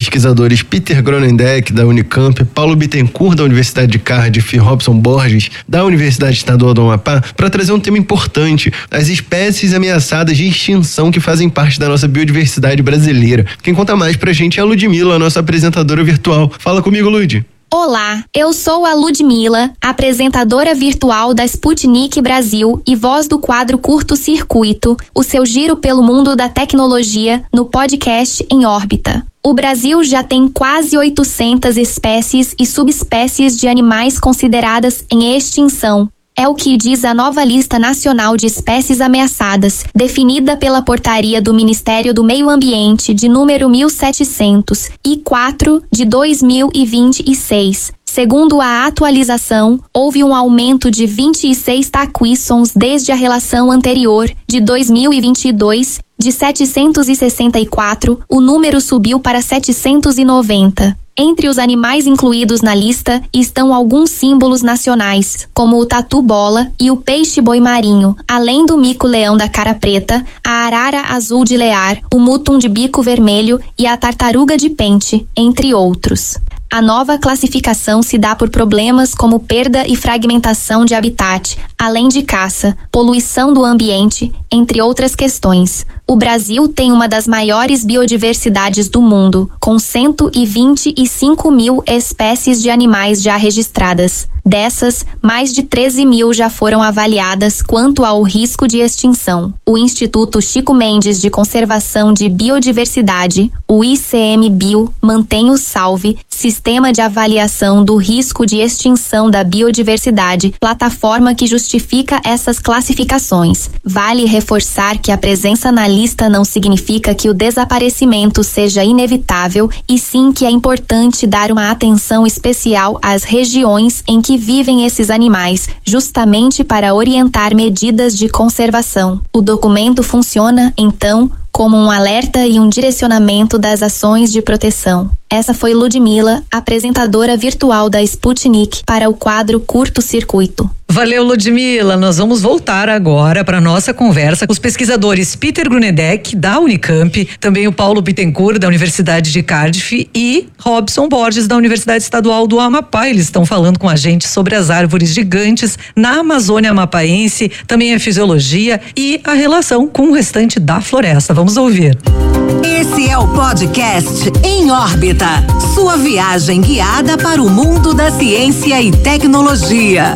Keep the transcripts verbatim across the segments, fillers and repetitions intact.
pesquisadores Peter Grönendeck, da Unicamp, Paulo Bittencourt, da Universidade de Cardiff, e Robson Borges, da Universidade Estadual do Amapá, para trazer um tema importante: as espécies ameaçadas de extinção que fazem parte da nossa biodiversidade brasileira. Quem conta mais pra gente é a Ludmila, a nossa apresentadora virtual. Fala comigo, Lud. Olá, eu sou a Ludmila, apresentadora virtual da Sputnik Brasil e voz do quadro Curto Circuito, o seu giro pelo mundo da tecnologia, no podcast Em Órbita. O Brasil já tem quase oitocentas espécies e subespécies de animais consideradas em extinção. É o que diz a nova Lista Nacional de Espécies Ameaçadas, definida pela Portaria do Ministério do Meio Ambiente de número mil setecentos e quatro de dois mil e vinte e seis. Segundo a atualização, houve um aumento de vinte e seis taquíçons desde a relação anterior, de dois mil e vinte e dois, de setecentos e sessenta e quatro, o número subiu para setecentos e noventa. Entre os animais incluídos na lista estão alguns símbolos nacionais, como o tatu-bola e o peixe-boi marinho, além do mico-leão da cara preta, a arara azul de Lear, o mutum de bico vermelho e a tartaruga de pente, entre outros. A nova classificação se dá por problemas como perda e fragmentação de habitat, além de caça, poluição do ambiente, entre outras questões. O Brasil tem uma das maiores biodiversidades do mundo, com cento e vinte e cinco mil espécies de animais já registradas. Dessas, mais de treze mil já foram avaliadas quanto ao risco de extinção. O Instituto Chico Mendes de Conservação de Biodiversidade, o I C M Bio, mantém o SALVE, Sistema de Avaliação do Risco de Extinção da Biodiversidade, plataforma que justifica essas classificações. Vale reforçar que a presença na lista não significa que o desaparecimento seja inevitável, e sim que é importante dar uma atenção especial às regiões em que vivem esses animais, justamente para orientar medidas de conservação. O documento funciona, então, como um alerta e um direcionamento das ações de proteção. Essa foi Ludmila, apresentadora virtual da Sputnik, para o quadro Curto Circuito. Valeu, Ludmila. Nós vamos voltar agora para nossa conversa com os pesquisadores Peter Grönendeck, da Unicamp, também o Paulo Bittencourt, da Universidade de Cardiff, e Robson Borges, da Universidade Estadual do Amapá. Eles estão falando com a gente sobre as árvores gigantes na Amazônia amapaense, também a fisiologia e a relação com o restante da floresta. Vamos ouvir. Esse é o podcast Em Órbita, sua viagem guiada para o mundo da ciência e tecnologia.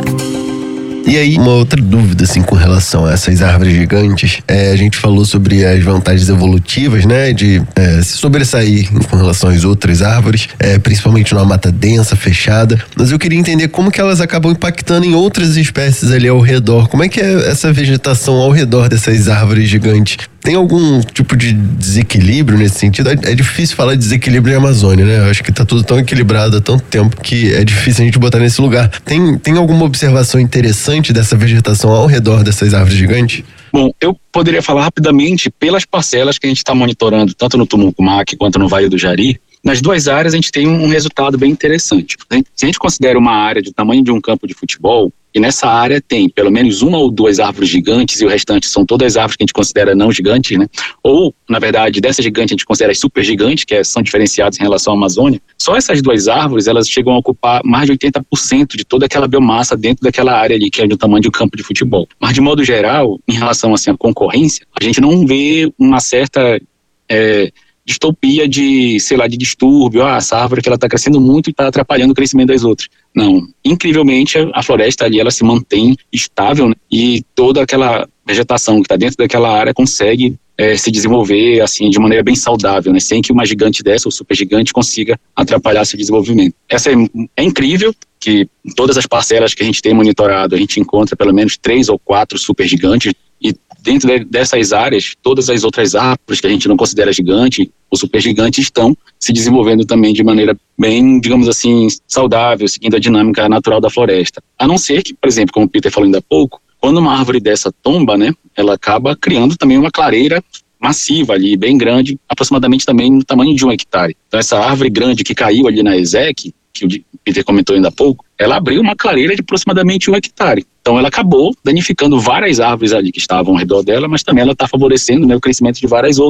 E aí, uma outra dúvida, assim, com relação a essas árvores gigantes, é, a gente falou sobre as vantagens evolutivas, né, de é, se sobressair com relação às outras árvores, é, principalmente numa mata densa, fechada, mas eu queria entender como que elas acabam impactando em outras espécies ali ao redor. Como é que é essa vegetação ao redor dessas árvores gigantes? Tem algum tipo de desequilíbrio nesse sentido? É difícil falar de desequilíbrio na Amazônia, né? Eu acho que tá tudo tão equilibrado há tanto tempo que é difícil a gente botar nesse lugar. Tem, tem alguma observação interessante dessa vegetação ao redor dessas árvores gigantes? Bom, eu poderia falar rapidamente pelas parcelas que a gente está monitorando, tanto no Tumucumaque quanto no Vale do Jari. Nas duas áreas a gente tem um resultado bem interessante. Se a gente considera uma área do tamanho de um campo de futebol, e nessa área tem pelo menos uma ou duas árvores gigantes e o restante são todas as árvores que a gente considera não gigantes, né? Ou, na verdade, dessas gigantes a gente considera as super gigantes, que são diferenciadas em relação à Amazônia. Só essas duas árvores, elas chegam a ocupar mais de oitenta por cento de toda aquela biomassa dentro daquela área ali, que é do tamanho de um campo de futebol. Mas, de modo geral, em relação assim, à concorrência, a gente não vê uma certa... É, distopia de, sei lá, de distúrbio, ah, essa árvore que ela está crescendo muito e está atrapalhando o crescimento das outras. Não, incrivelmente a floresta ali, ela se mantém estável, né? E toda aquela vegetação que está dentro daquela área consegue é, se desenvolver assim de maneira bem saudável, né? Sem que uma gigante dessa, ou super gigante, consiga atrapalhar seu desenvolvimento. Essa é, é incrível que em todas as parcelas que a gente tem monitorado, a gente encontra pelo menos três ou quatro super gigantes. E dentro de, dessas áreas, todas as outras árvores que a gente não considera gigante ou supergigante estão se desenvolvendo também de maneira bem, digamos assim, saudável, seguindo a dinâmica natural da floresta. A não ser que, por exemplo, como o Peter falou ainda há pouco, quando uma árvore dessa tomba, né, ela acaba criando também uma clareira massiva ali, bem grande, aproximadamente também no tamanho de um hectare. Então essa árvore grande que caiu ali na ESEC, que o Peter comentou ainda há pouco, ela abriu uma clareira de aproximadamente um hectare. Então ela acabou danificando várias árvores ali que estavam ao redor dela, mas também ela está favorecendo, né, o crescimento de várias outras.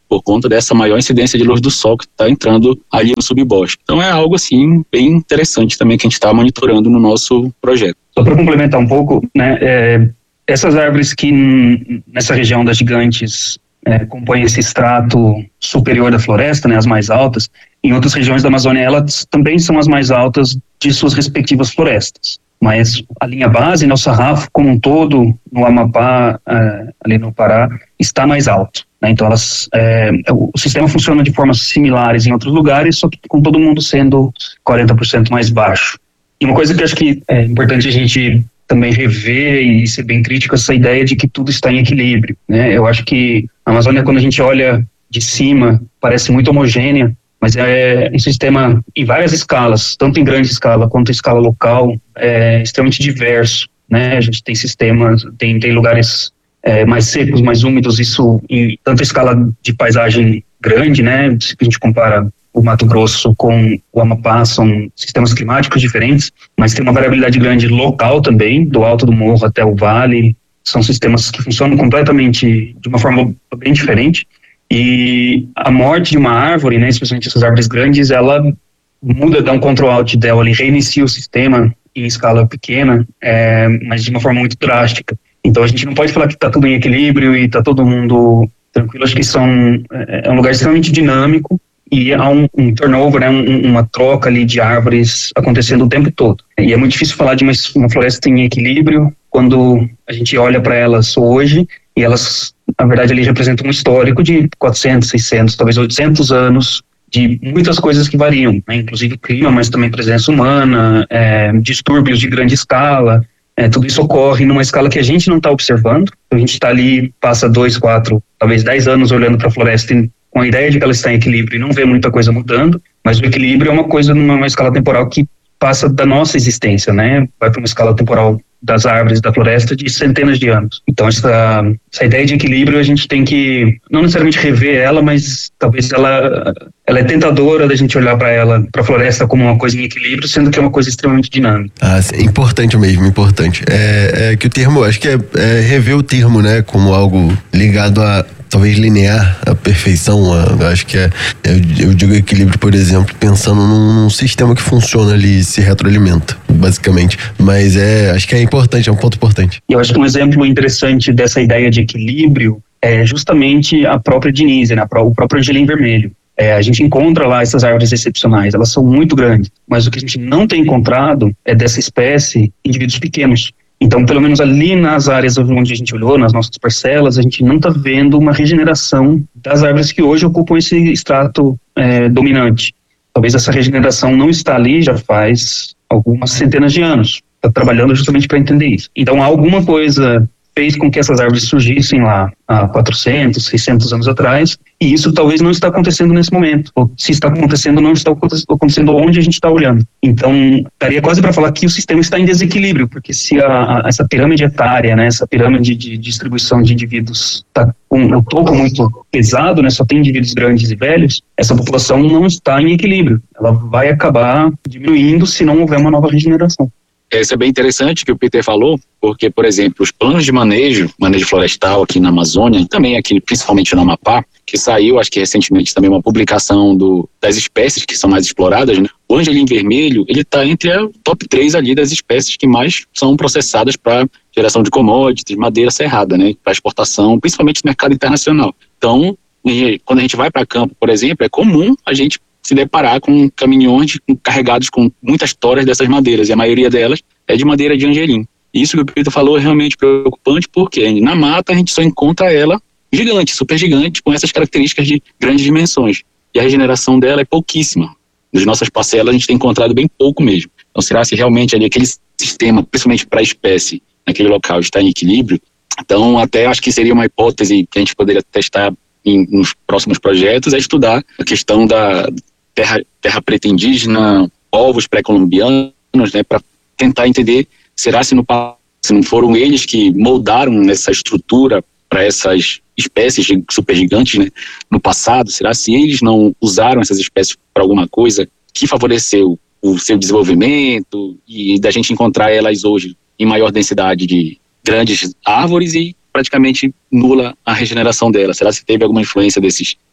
por conta dessa maior incidência de luz do sol que está entrando ali no subbosque. Então é algo assim bem interessante também que a gente está monitorando no nosso projeto. Só para complementar um pouco, né, é, essas árvores que n- nessa região das gigantes é, compõem esse extrato superior da floresta, né, as mais altas, em outras regiões da Amazônia elas também são as mais altas de suas respectivas florestas. Mas a linha base, né, o sarrafo como um todo, no Amapá, é, ali no Pará, está mais alto. Né? Então elas, é, o sistema funciona de formas similares em outros lugares, só que com todo mundo sendo quarenta por cento mais baixo. E uma coisa que eu acho que é importante a gente também rever e ser bem crítico, essa ideia de que tudo está em equilíbrio. Né? Eu acho que a Amazônia, quando a gente olha de cima, parece muito homogênea, mas é um sistema em várias escalas, tanto em grande escala quanto em escala local, é extremamente diverso, né? A gente tem sistemas, tem, tem lugares é, mais secos, mais úmidos, isso em tanto a escala de paisagem grande, né? Se a gente compara o Mato Grosso com o Amapá, são sistemas climáticos diferentes, mas tem uma variabilidade grande local também, do alto do morro até o vale, são sistemas que funcionam completamente de uma forma bem diferente. E a morte de uma árvore, né, especialmente essas árvores grandes, ela muda, dá um control alt dela, ele reinicia o sistema em escala pequena, é, mas de uma forma muito drástica. Então a gente não pode falar que está tudo em equilíbrio e está todo mundo tranquilo. Acho que são, é, é um lugar extremamente dinâmico e há um, um turnover, né, um, uma troca ali de árvores acontecendo o tempo todo. E é muito difícil falar de uma, uma floresta em equilíbrio quando a gente olha para elas hoje e elas, na verdade, ali representam um histórico de quatrocentos, seiscentos, talvez oitocentos anos de muitas coisas que variam, né? Inclusive clima, mas também presença humana, é, distúrbios de grande escala, é, tudo isso ocorre numa escala que a gente não está observando. A gente está ali, passa dois, quatro, talvez dez anos olhando para a floresta e, com a ideia de que ela está em equilíbrio e não vê muita coisa mudando, mas o equilíbrio é uma coisa numa escala temporal que passa da nossa existência, né? Vai para uma escala temporal das árvores, da floresta, de centenas de anos. Então, essa, essa ideia de equilíbrio, a gente tem que, não necessariamente rever ela, mas talvez ela, ela é tentadora da gente olhar para ela, para a floresta, como uma coisa em equilíbrio, sendo que é uma coisa extremamente dinâmica. Ah, sim, importante mesmo, importante. É, é que o termo, acho que é, é rever o termo, né, como algo ligado a talvez linear, a perfeição, a, acho que é, eu, eu digo equilíbrio, por exemplo, pensando num, num sistema que funciona ali, se retroalimenta, basicamente, mas é, acho que é importante, é um ponto importante. E eu acho que um exemplo interessante dessa ideia de equilíbrio é justamente a própria Denise, né, o próprio Angelim Vermelho. É, a gente encontra lá essas árvores excepcionais, elas são muito grandes, mas o que a gente não tem encontrado é dessa espécie indivíduos pequenos. Então, pelo menos ali nas áreas onde a gente olhou, nas nossas parcelas, a gente não está vendo uma regeneração das árvores que hoje ocupam esse extrato é, dominante. Talvez essa regeneração não está ali já faz algumas centenas de anos. Está trabalhando justamente para entender isso. Então, alguma coisa fez com que essas árvores surgissem lá há quatrocentos, seiscentos anos atrás, e isso talvez não está acontecendo nesse momento. Ou se está acontecendo, não está acontecendo onde a gente está olhando. Então, daria quase para falar que o sistema está em desequilíbrio, porque se a, a, essa pirâmide etária, né, essa pirâmide de distribuição de indivíduos está com o topo muito pesado, né, só tem indivíduos grandes e velhos, essa população não está em equilíbrio. Ela vai acabar diminuindo se não houver uma nova regeneração. Isso é bem interessante que o Peter falou, porque, por exemplo, os planos de manejo, manejo florestal aqui na Amazônia, e também aqui, principalmente no Amapá, que saiu, acho que recentemente também uma publicação do, das espécies que são mais exploradas, né? O Angelim Vermelho, ele está entre a top três ali das espécies que mais são processadas para geração de commodities, madeira serrada, né? Para exportação, principalmente no mercado internacional. Então, quando a gente vai para campo, por exemplo, é comum a gente se deparar com caminhões carregados com muitas toras dessas madeiras, e a maioria delas é de madeira de angelim. Isso que o Pedro falou é realmente preocupante, porque na mata a gente só encontra ela gigante, super gigante, com essas características de grandes dimensões. E a regeneração dela é pouquíssima. Nas nossas parcelas a gente tem encontrado bem pouco mesmo. Então será se realmente ali aquele sistema, principalmente para a espécie, naquele local está em equilíbrio? Então até acho que seria uma hipótese que a gente poderia testar em, nos próximos projetos, é estudar a questão da terra, terra preta indígena, povos pré-colombianos, né, para tentar entender, será se, no, se não foram eles que moldaram essa estrutura para essas espécies supergigantes, né, no passado? Será se eles não usaram essas espécies para alguma coisa que favoreceu o seu desenvolvimento e da gente encontrar elas hoje em maior densidade de grandes árvores e praticamente nula a regeneração delas? Será se teve alguma influência desses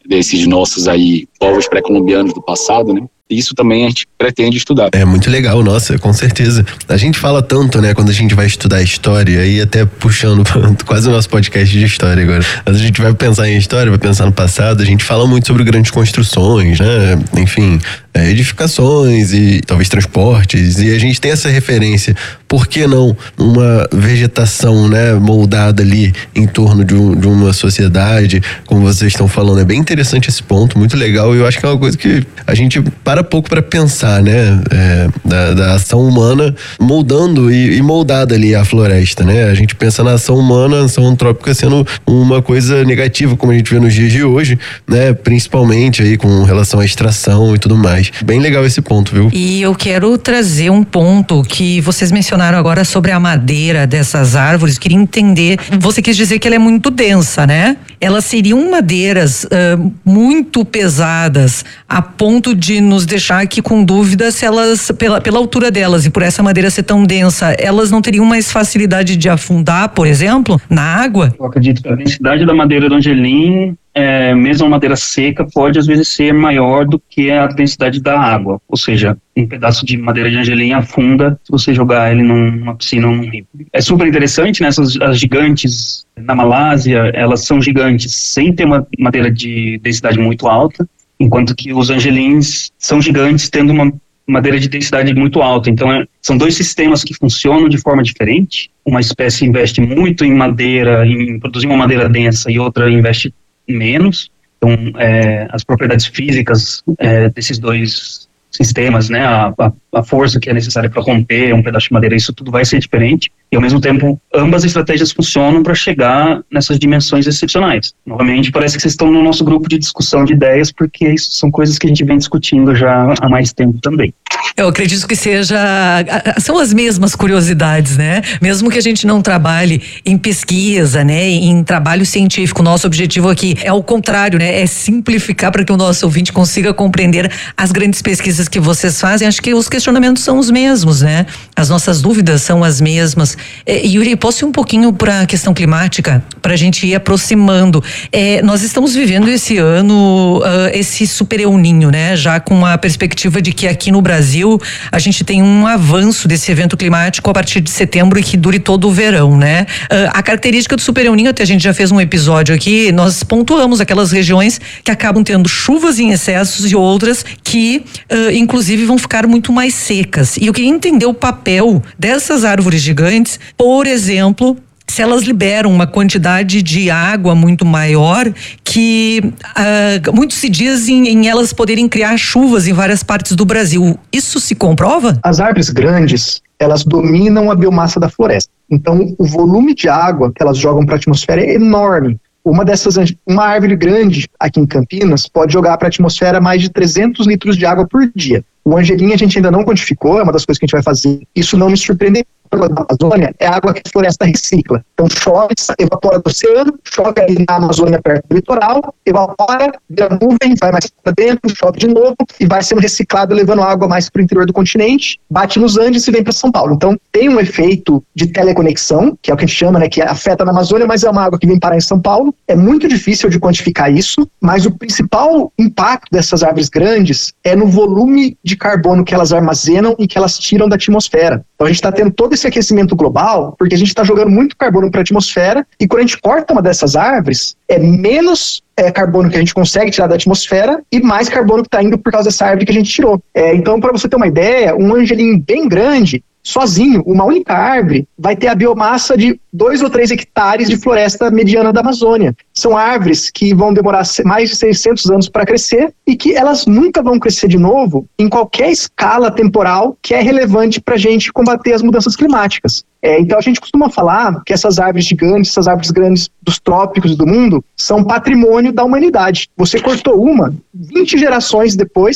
desses nossos aí povos pré-colombianos do passado, né? Isso também a gente pretende estudar. É muito legal, nossa, com certeza. A gente fala tanto, né, quando a gente vai estudar história, aí até puxando quase o nosso podcast de história agora. Mas a gente vai pensar em história, vai pensar no passado, a gente fala muito sobre grandes construções, né, enfim, é, edificações e talvez transportes, e a gente tem essa referência. Por que não uma vegetação, né, moldada ali em torno de, um, de uma sociedade, como vocês estão falando? É bem interessante esse ponto, muito legal, e eu acho que é uma coisa que a gente para pouco para pensar, né, é, da, da ação humana moldando e, e moldada ali a floresta, né? A gente pensa na ação humana, a ação antrópica sendo uma coisa negativa, como a gente vê nos dias de hoje, né? Principalmente aí com relação à extração e tudo mais. Bem legal esse ponto, viu? E eu quero trazer um ponto que vocês mencionaram agora sobre a madeira dessas árvores. Queria entender, você quis dizer que ela é muito densa, né? Elas seriam madeiras uh, muito pesadas a ponto de nos deixar aqui com dúvida se elas, pela, pela altura delas e por essa madeira ser tão densa, elas não teriam mais facilidade de afundar, por exemplo, na água? Eu acredito que a densidade da madeira do angelim, é, mesmo a madeira seca, pode às vezes ser maior do que a densidade da água. Ou seja, um pedaço de madeira de angelim afunda se você jogar ele numa piscina ou num rio. É super interessante, né? Essas, as gigantes na Malásia, elas são gigantes sem ter uma madeira de densidade muito alta, enquanto que os angelins são gigantes tendo uma madeira de densidade muito alta. Então, é, são dois sistemas que funcionam de forma diferente. Uma espécie investe muito em madeira, em produzir uma madeira densa, e outra investe menos. Então, é, as propriedades físicas é, desses dois sistemas, né, a, a, a força que é necessária para romper um pedaço de madeira, isso tudo vai ser diferente. E, ao mesmo tempo, ambas as estratégias funcionam para chegar nessas dimensões excepcionais. Novamente, parece que vocês estão no nosso grupo de discussão de ideias, porque isso são coisas que a gente vem discutindo já há mais tempo também. Eu acredito que seja, são as mesmas curiosidades, né? Mesmo que a gente não trabalhe em pesquisa, né? Em trabalho científico, nosso objetivo aqui é o contrário, né? É simplificar para que o nosso ouvinte consiga compreender as grandes pesquisas que vocês fazem. Acho que os questionamentos são os mesmos, né? As nossas dúvidas são as mesmas. É, Yuri, posso ir um pouquinho para a questão climática, para a gente ir aproximando. É, nós estamos vivendo esse ano, uh, esse super El Niño, né? Já com a perspectiva de que aqui no Brasil a gente tem um avanço desse evento climático a partir de setembro e que dure todo o verão, né? Uh, a característica do super El Niño, até a gente já fez um episódio aqui, nós pontuamos aquelas regiões que acabam tendo chuvas em excessos e outras que, uh, inclusive, vão ficar muito mais secas. E eu queria entender o papel dessas árvores gigantes, por exemplo, se elas liberam uma quantidade de água muito maior, que uh, muito se diz em, em elas poderem criar chuvas em várias partes do Brasil. Isso se comprova? As árvores grandes, elas dominam a biomassa da floresta. Então, o volume de água que elas jogam para a atmosfera é enorme. Uma dessas, uma árvore grande aqui em Campinas pode jogar para a atmosfera mais de trezentos litros de água por dia. O angelim a gente ainda não quantificou, é uma das coisas que a gente vai fazer. Isso não me surpreende. Da Amazônia é a água que a floresta recicla. Então chove, evapora do oceano, chove ali na Amazônia perto do litoral, evapora, vira nuvem, vai mais para dentro, chove de novo e vai sendo reciclado, levando água mais para o interior do continente, bate nos Andes e vem para São Paulo. Então tem um efeito de teleconexão, que é o que a gente chama, né, que afeta na Amazônia, mas é uma água que vem parar em São Paulo. É muito difícil de quantificar isso, mas o principal impacto dessas árvores grandes é no volume de carbono que elas armazenam e que elas tiram da atmosfera. Então a gente está tendo todo esse aquecimento global porque a gente está jogando muito carbono para a atmosfera, e quando a gente corta uma dessas árvores, é menos é, carbono que a gente consegue tirar da atmosfera e mais carbono que está indo por causa dessa árvore que a gente tirou. É, então, para você ter uma ideia, um angelim bem grande, sozinho, uma única árvore, vai ter a biomassa de dois ou três hectares de floresta mediana da Amazônia. São árvores que vão demorar mais de seiscentos anos para crescer e que elas nunca vão crescer de novo em qualquer escala temporal que é relevante para a gente combater as mudanças climáticas. É, então a gente costuma falar que essas árvores gigantes, essas árvores grandes dos trópicos do mundo, são patrimônio da humanidade. Você cortou uma, vinte gerações depois,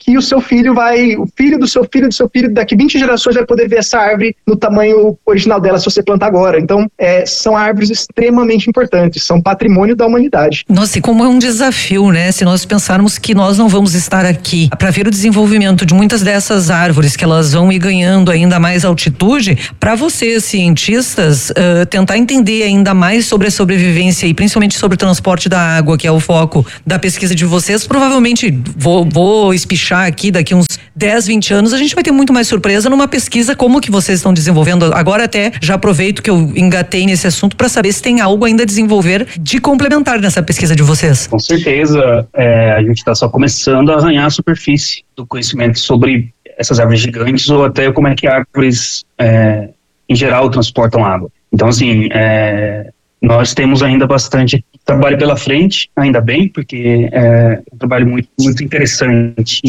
que o seu filho vai, o filho do seu filho do seu filho, daqui vinte gerações vai poder ver essa árvore no tamanho original dela se você plantar agora. Então, é, são árvores extremamente importantes, são patrimônio da humanidade. Nossa, e como é um desafio, né? Se nós pensarmos que nós não vamos estar aqui para ver o desenvolvimento de muitas dessas árvores, que elas vão ir ganhando ainda mais altitude, para vocês, cientistas, uh, tentar entender ainda mais sobre a sobrevivência e principalmente sobre o transporte da água, que é o foco da pesquisa de vocês, provavelmente, vou, vou espichar aqui, daqui uns dez, vinte anos, a gente vai ter muito mais surpresa numa pesquisa como que vocês estão desenvolvendo. Agora até já aproveito que eu engatei nesse assunto para saber se tem algo ainda a desenvolver de complementar nessa pesquisa de vocês. Com certeza, é, a gente está só começando a arranhar a superfície do conhecimento sobre essas árvores gigantes ou até como é que árvores, é, em geral, transportam água. Então, assim, é, nós temos ainda bastante trabalho pela frente, ainda bem, porque é um trabalho muito, muito interessante,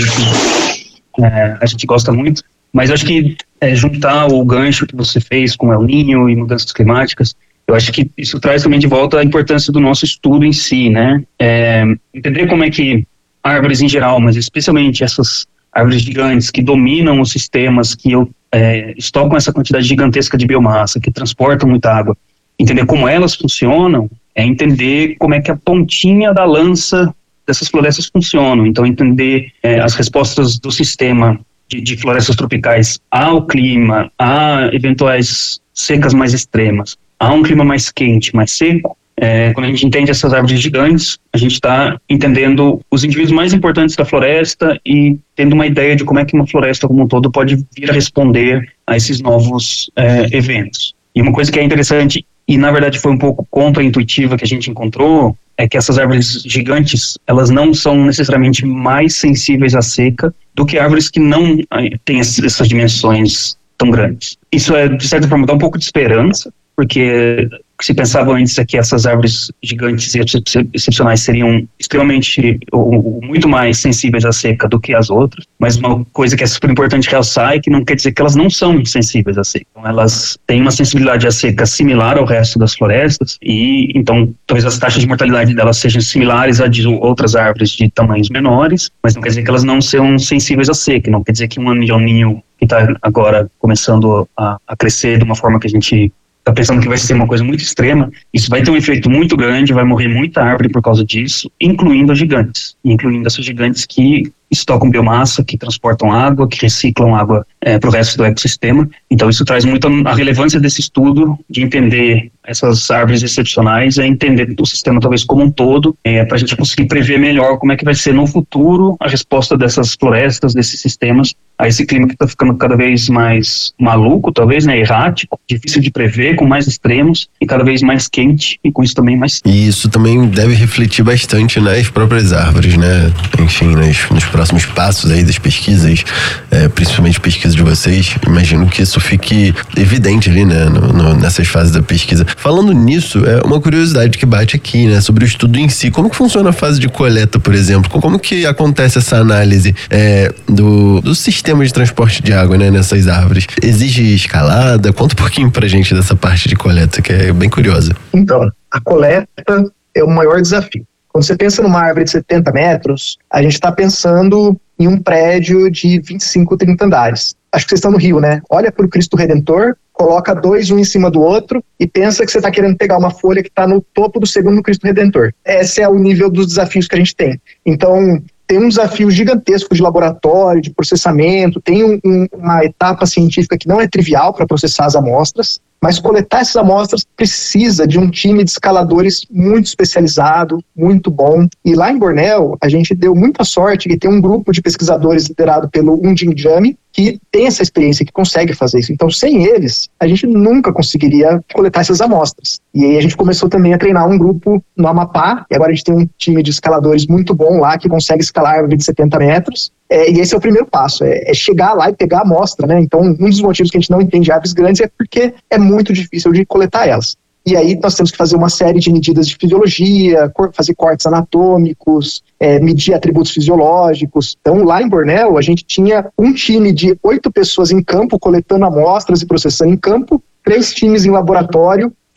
é, a gente gosta muito, mas eu acho que é, juntar o gancho que você fez com El Niño e mudanças climáticas, eu acho que isso traz também de volta a importância do nosso estudo em si, né? É, entender como é que árvores em geral, mas especialmente essas árvores gigantes que dominam os sistemas, que é, estocam essa quantidade gigantesca de biomassa, que transportam muita água, entender como elas funcionam, é entender como é que a pontinha da lança dessas florestas funcionam. Então, entender é, as respostas do sistema de, de florestas tropicais ao clima, a eventuais secas mais extremas, a um clima mais quente, mais seco. É, quando a gente entende essas árvores gigantes, a gente está entendendo os indivíduos mais importantes da floresta e tendo uma ideia de como é que uma floresta como um todo pode vir a responder a esses novos é, eventos. E uma coisa que é interessante, e na verdade foi um pouco contra-intuitiva que a gente encontrou, é que essas árvores gigantes, elas não são necessariamente mais sensíveis à seca do que árvores que não têm essas dimensões tão grandes. Isso é, de certa forma, dá um pouco de esperança, porque se pensava antes é que essas árvores gigantes e excepcionais seriam extremamente, ou muito mais sensíveis à seca do que as outras, mas uma coisa que é super importante realçar é que não quer dizer que elas não são sensíveis à seca. Então, elas têm uma sensibilidade à seca similar ao resto das florestas e, então, talvez as taxas de mortalidade delas sejam similares a de outras árvores de tamanhos menores, mas não quer dizer que elas não sejam sensíveis à seca, não quer dizer que um ninho que está agora começando a, a crescer de uma forma que a gente está pensando que vai ser uma coisa muito extrema, isso vai ter um efeito muito grande, vai morrer muita árvore por causa disso, incluindo as gigantes, incluindo essas gigantes que estocam biomassa, que transportam água, que reciclam água é, para o resto do ecossistema. Então isso traz muito a relevância desse estudo, de entender essas árvores excepcionais, é entender o sistema talvez como um todo, é, para a gente conseguir prever melhor como é que vai ser no futuro a resposta dessas florestas, desses sistemas, a esse clima que está ficando cada vez mais maluco, talvez, né, errático, difícil de prever, com mais extremos e cada vez mais quente e com isso também mais... E isso também deve refletir bastante nas próprias árvores, né? Enfim, nos, nos próximos passos aí das pesquisas, é, principalmente pesquisa de vocês, imagino que isso fique evidente ali, né, no, no, nessas fases da pesquisa. Falando nisso, é uma curiosidade que bate aqui, né, sobre o estudo em si. Como que funciona a fase de coleta, por exemplo? Como que acontece essa análise é, do, do sistema de transporte de água, né, nessas árvores? Exige escalada? Conta um pouquinho pra gente dessa parte de coleta, que é bem curiosa. Então, a coleta é o maior desafio. Quando você pensa numa árvore de setenta metros, a gente está pensando em um prédio de vinte e cinco, trinta andares. Acho que vocês estão no Rio, né? Olha para o Cristo Redentor, coloca dois, um em cima do outro e pensa que você está querendo pegar uma folha que está no topo do segundo Cristo Redentor. Esse é o nível dos desafios que a gente tem. Então, tem um desafio gigantesco de laboratório, de processamento, tem um, um, uma etapa científica que não é trivial para processar as amostras, mas coletar essas amostras precisa de um time de escaladores muito especializado, muito bom. E lá em Bornéu, a gente deu muita sorte que tem um grupo de pesquisadores liderado pelo Undine Jami, que tem essa experiência, que consegue fazer isso. Então, sem eles, a gente nunca conseguiria coletar essas amostras. E aí a gente começou também a treinar um grupo no Amapá, e agora a gente tem um time de escaladores muito bom lá, que consegue escalar a árvore de setenta metros. É, e esse é o primeiro passo, é, é chegar lá e pegar a amostra, né? Então, um dos motivos que a gente não entende árvores grandes é porque é muito difícil de coletar elas. E aí nós temos que fazer uma série de medidas de fisiologia, cor, fazer cortes anatômicos, é, medir atributos fisiológicos. Então, lá em Bornéu, a gente tinha um time de oito pessoas em campo, coletando amostras e processando em campo, três times em laboratório,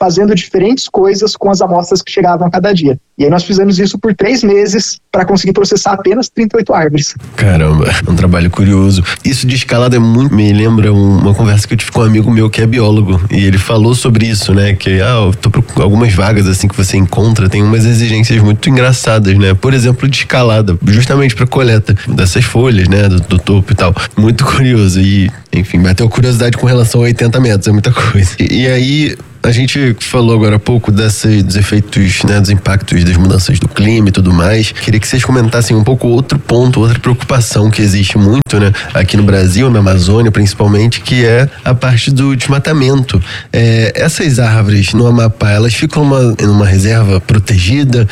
fazendo diferentes coisas com as amostras que chegavam a cada dia. E aí nós fizemos isso por três meses para conseguir processar apenas trinta e oito árvores. Caramba, é um trabalho curioso. Isso de escalada é muito, me lembra uma conversa que eu tive com um amigo meu que é biólogo, e ele falou sobre isso, né, que ah, eu tô procurando algumas vagas assim que você encontra, tem umas exigências muito engraçadas, né, por exemplo, de escalada, justamente para coleta dessas folhas, né, do, do topo e tal. Muito curioso e, enfim, bateu curiosidade com relação a oitenta metros, é muita coisa. E, e aí, a gente falou agora há pouco dessa, dos efeitos, né, dos impactos das mudanças do clima e tudo mais. Queria que vocês comentassem um pouco outro ponto, outra preocupação que existe muito, né, aqui no Brasil, na Amazônia principalmente, que é a parte do desmatamento. É, essas árvores no Amapá, elas ficam numa, numa reserva protegida?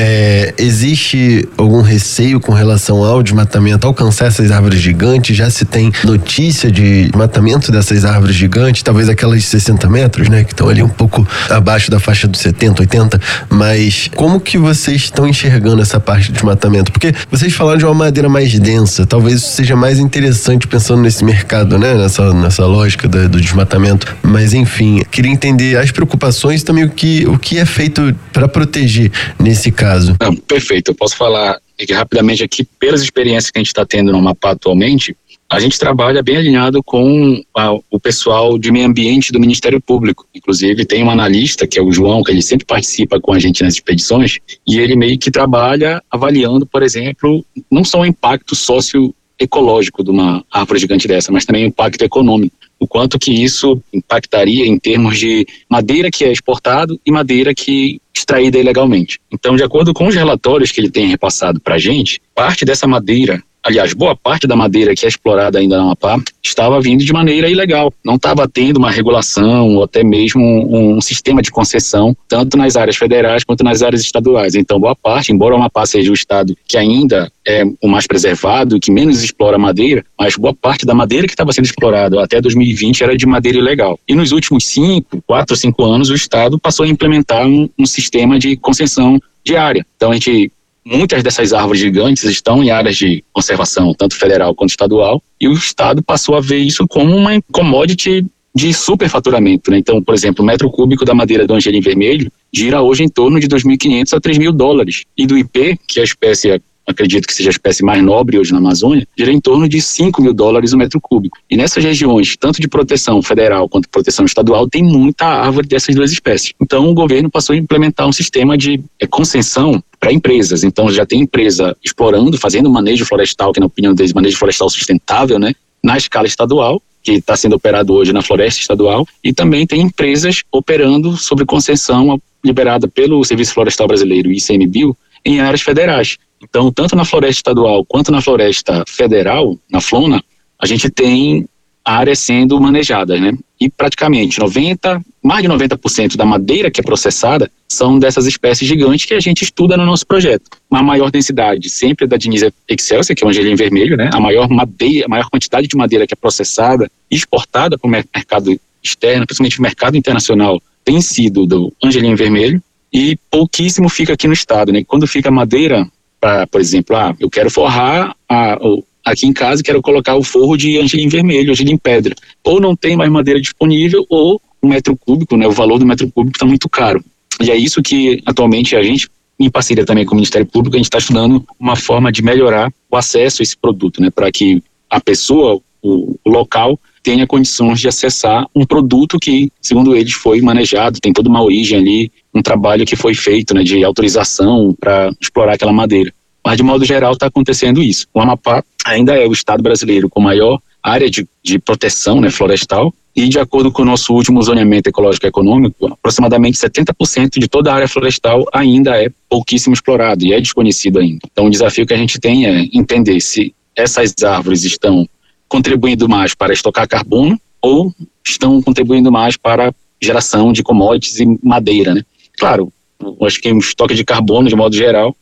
É, existe algum receio com relação ao desmatamento, alcançar essas árvores gigantes? Já se tem notícia de desmatamento dessas árvores gigantes, talvez aquelas de sessenta metros, né, que estão ali um pouco abaixo da faixa dos setenta, oitenta, mas como que vocês estão enxergando essa parte de desmatamento? Porque vocês falaram de uma madeira mais densa, talvez isso seja mais interessante pensando nesse mercado, né? Nessa, nessa lógica do, do desmatamento, mas enfim, queria entender as preocupações e também o que, o que é feito para proteger nesse caso. Não, perfeito, eu posso falar aqui, rapidamente aqui, pelas experiências que a gente está tendo no Amapá atualmente. A gente trabalha bem alinhado com a, o pessoal de meio ambiente do Ministério Público. Inclusive, tem um analista, que é o João, que ele sempre participa com a gente nas expedições, e ele meio que trabalha avaliando, por exemplo, não só o impacto socioecológico de uma árvore gigante dessa, mas também o impacto econômico. O quanto que isso impactaria em termos de madeira que é exportado e madeira que é extraída ilegalmente. Então, de acordo com os relatórios que ele tem repassado para a gente, parte dessa madeira, aliás, boa parte da madeira que é explorada ainda na Amapá estava vindo de maneira ilegal. Não estava tendo uma regulação ou até mesmo um, um sistema de concessão, tanto nas áreas federais quanto nas áreas estaduais. Então, boa parte, embora o Amapá seja o estado que ainda é o mais preservado, que menos explora madeira, mas boa parte da madeira que estava sendo explorada até dois mil e vinte era de madeira ilegal. E nos últimos cinco, quatro, cinco anos, o estado passou a implementar um, um sistema de concessão diária. Então, a gente... Muitas dessas árvores gigantes estão em áreas de conservação, tanto federal quanto estadual, e o Estado passou a ver isso como uma commodity de superfaturamento, né? Então, por exemplo, o metro cúbico da madeira do angelim vermelho gira hoje em torno de dois mil e quinhentos a três mil dólares. E do ipê, que é a espécie, acredito que seja a espécie mais nobre hoje na Amazônia, gira em torno de cinco mil dólares o metro cúbico. E nessas regiões, tanto de proteção federal quanto de proteção estadual, tem muita árvore dessas duas espécies. Então, o governo passou a implementar um sistema de é, concessão para empresas. Então, já tem empresa explorando, fazendo manejo florestal, que na opinião deles, manejo florestal sustentável, né, na escala estadual, que está sendo operado hoje na floresta estadual, e também tem empresas operando sobre concessão liberada pelo Serviço Florestal Brasileiro e I C M B I O em áreas federais. Então, tanto na floresta estadual quanto na floresta federal, na FLONA, a gente tem áreas sendo manejadas, né? E praticamente noventa, mais de noventa por cento da madeira que é processada são dessas espécies gigantes que a gente estuda no nosso projeto. Uma maior densidade sempre da Dinisia excelsa, que é o angelim vermelho, né? A maior madeira, a maior quantidade de madeira que é processada e exportada para o mercado externo, principalmente o mercado internacional, tem sido do angelim vermelho, e pouquíssimo fica aqui no estado, né? Quando fica madeira, pra, por exemplo, ah, eu quero forrar a, o aqui em casa quero colocar o forro de angelim vermelho, angelim pedra. Ou não tem mais madeira disponível, ou o metro cúbico, né, o valor do metro cúbico está muito caro. E é isso que atualmente a gente, em parceria também com o Ministério Público, a gente está estudando uma forma de melhorar o acesso a esse produto, né, para que a pessoa, o, o local, tenha condições de acessar um produto que, segundo eles, foi manejado, tem toda uma origem ali, um trabalho que foi feito, né, de autorização para explorar aquela madeira. Mas, de modo geral, está acontecendo isso. O Amapá ainda é o estado brasileiro com maior área de, de proteção, né, florestal, e, de acordo com o nosso último zoneamento ecológico e econômico, aproximadamente setenta por cento de toda a área florestal ainda é pouquíssimo explorado e é desconhecido ainda. Então, o desafio que a gente tem é entender se essas árvores estão contribuindo mais para estocar carbono ou estão contribuindo mais para a geração de commodities e madeira, né? Claro, eu acho que o estoque de carbono, de modo geral,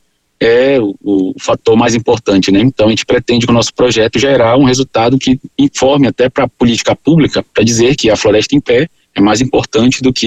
é o, o fator mais importante, né? Então, a gente pretende com o nosso projeto gerar um resultado que informe até para a política pública, para dizer que a floresta em pé é mais importante do que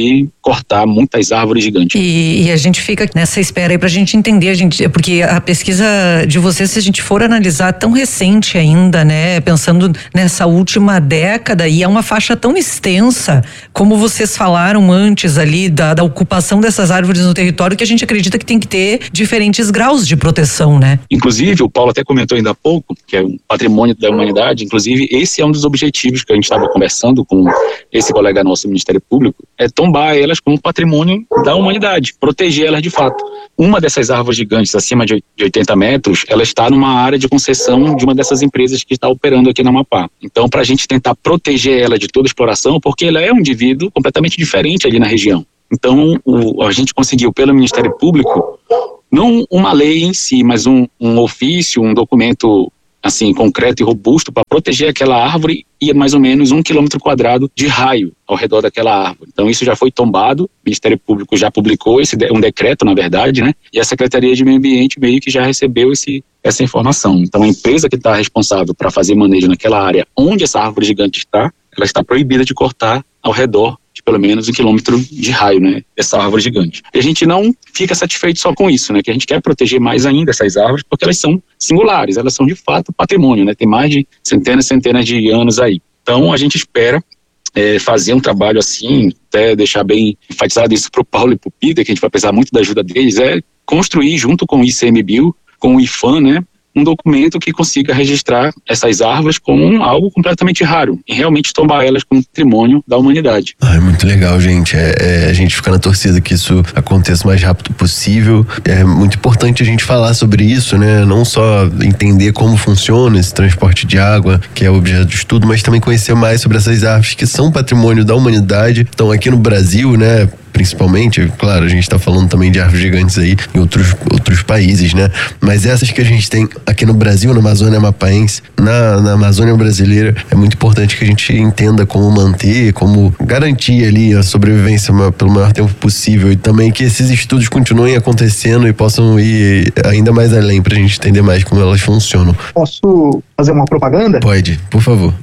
cortar muitas árvores gigantes. E, e a gente fica nessa espera aí pra gente entender, a gente, porque a pesquisa de vocês, se a gente for analisar, tão recente ainda, né? Pensando nessa última década, e é uma faixa tão extensa, como vocês falaram antes ali, da, da ocupação dessas árvores no território, que a gente acredita que tem que ter diferentes graus de proteção, né? Inclusive, o Paulo até comentou ainda há pouco, que é um patrimônio da humanidade, inclusive esse é um dos objetivos que a gente estava conversando com esse colega nosso do Ministério Público, é tombar elas como patrimônio da humanidade, proteger elas de fato. Uma dessas árvores gigantes acima de oitenta metros, ela está numa área de concessão de uma dessas empresas que está operando aqui no Amapá. Então, para a gente tentar proteger ela de toda exploração, porque ela é um indivíduo completamente diferente ali na região. Então, o, a gente conseguiu, pelo Ministério Público, não uma lei em si, mas um, um ofício, um documento assim, concreto e robusto para proteger aquela árvore e mais ou menos um quilômetro quadrado de raio ao redor daquela árvore. Então isso já foi tombado, o Ministério Público já publicou esse um decreto, na verdade, né? E a Secretaria de Meio Ambiente meio que já recebeu esse, essa informação. Então a empresa que está responsável para fazer manejo naquela área onde essa árvore gigante está, ela está proibida de cortar ao redor de pelo menos um quilômetro de raio, né, dessa árvore gigante. E a gente não fica satisfeito só com isso, né, que a gente quer proteger mais ainda essas árvores, porque elas são singulares, elas são de fato patrimônio, né, tem mais de centenas e centenas de anos aí. Então a gente espera é, fazer um trabalho assim, até deixar bem enfatizado isso para o Paulo e para o Peter, que a gente vai precisar muito da ajuda deles, é construir junto com o ICMBio, com o IFAM, né, um documento que consiga registrar essas árvores como algo completamente raro e realmente tomar elas como patrimônio da humanidade. Ah, é muito legal, gente. É, é, a gente fica na torcida que isso aconteça o mais rápido possível. É muito importante a gente falar sobre isso, né? Não só entender como funciona esse transporte de água, que é o objeto de estudo, mas também conhecer mais sobre essas árvores que são patrimônio da humanidade. Então, aqui no Brasil, né? Principalmente, claro, a gente tá falando também de árvores gigantes aí em outros, outros países, né? Mas essas que a gente tem aqui no Brasil, na Amazônia Amapaense, na, na Amazônia brasileira, é muito importante que a gente entenda como manter, como garantir ali a sobrevivência pelo maior tempo possível e também que esses estudos continuem acontecendo e possam ir ainda mais além pra gente entender mais como elas funcionam. Posso fazer uma propaganda? Pode, por favor.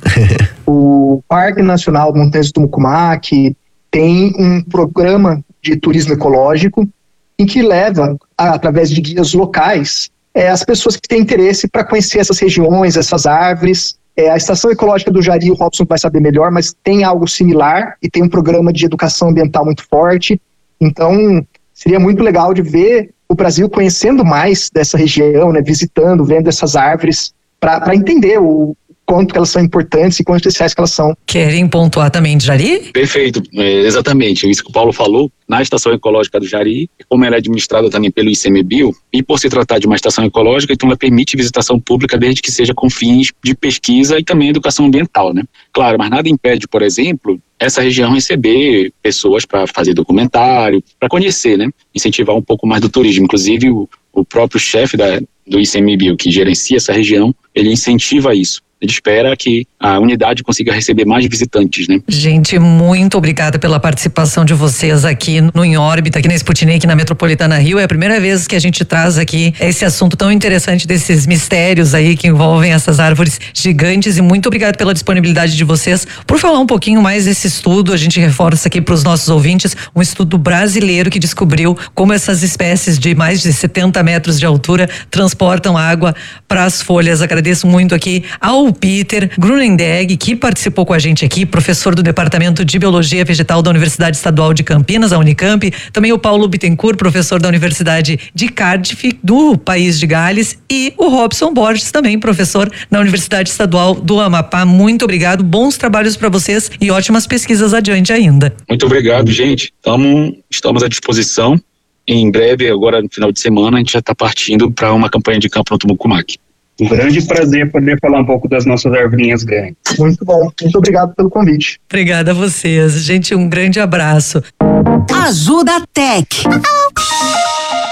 O Parque Nacional Montanhas do Mucumac tem um programa de turismo ecológico em que leva, através de guias locais, é, as pessoas que têm interesse para conhecer essas regiões, essas árvores. É, a Estação Ecológica do Jari, o Robson vai saber melhor, mas tem algo similar e tem um programa de educação ambiental muito forte. Então, seria muito legal de ver o Brasil conhecendo mais dessa região, né, visitando, vendo essas árvores, para entender o quanto que elas são importantes e quão especiais que elas são. Querem pontuar também de Jari? Perfeito, é, exatamente, isso que o Paulo falou, na Estação Ecológica do Jari, como ela é administrada também pelo ICMBio, e por se tratar de uma estação ecológica, então ela permite visitação pública desde que seja com fins de pesquisa e também educação ambiental, né? Claro, mas nada impede, por exemplo, essa região receber pessoas para fazer documentário, para conhecer, né? Incentivar um pouco mais do turismo, inclusive o, o próprio chefe da, do ICMBio, que gerencia essa região, ele incentiva isso. Ele espera que a unidade consiga receber mais visitantes, né? Gente, muito obrigada pela participação de vocês aqui no Em Órbita, aqui na Sputnik, na Metropolitana Rio. É a primeira vez que a gente traz aqui esse assunto tão interessante desses mistérios aí que envolvem essas árvores gigantes, e muito obrigada pela disponibilidade de vocês por falar um pouquinho mais desse estudo. A gente reforça aqui para os nossos ouvintes, um estudo brasileiro que descobriu como essas espécies de mais de setenta metros de altura transportam água para as folhas. Agradeço muito aqui ao Peter Grunendeg, que participou com a gente aqui, professor do Departamento de Biologia Vegetal da Universidade Estadual de Campinas, a Unicamp, também o Paulo Bittencourt, professor da Universidade de Cardiff, do País de Gales, e o Robson Borges, também professor na Universidade Estadual do Amapá. Muito obrigado, bons trabalhos para vocês e ótimas pesquisas adiante ainda. Muito obrigado, gente. Tamo, estamos à disposição. Em breve, agora no final de semana, a gente já está partindo para uma campanha de campo no Tumucumac. Um grande prazer poder falar um pouco das nossas arvorinhas grandes. Muito bom. Muito obrigado pelo convite. Obrigada a vocês. Gente, um grande abraço. Ajuda Tech.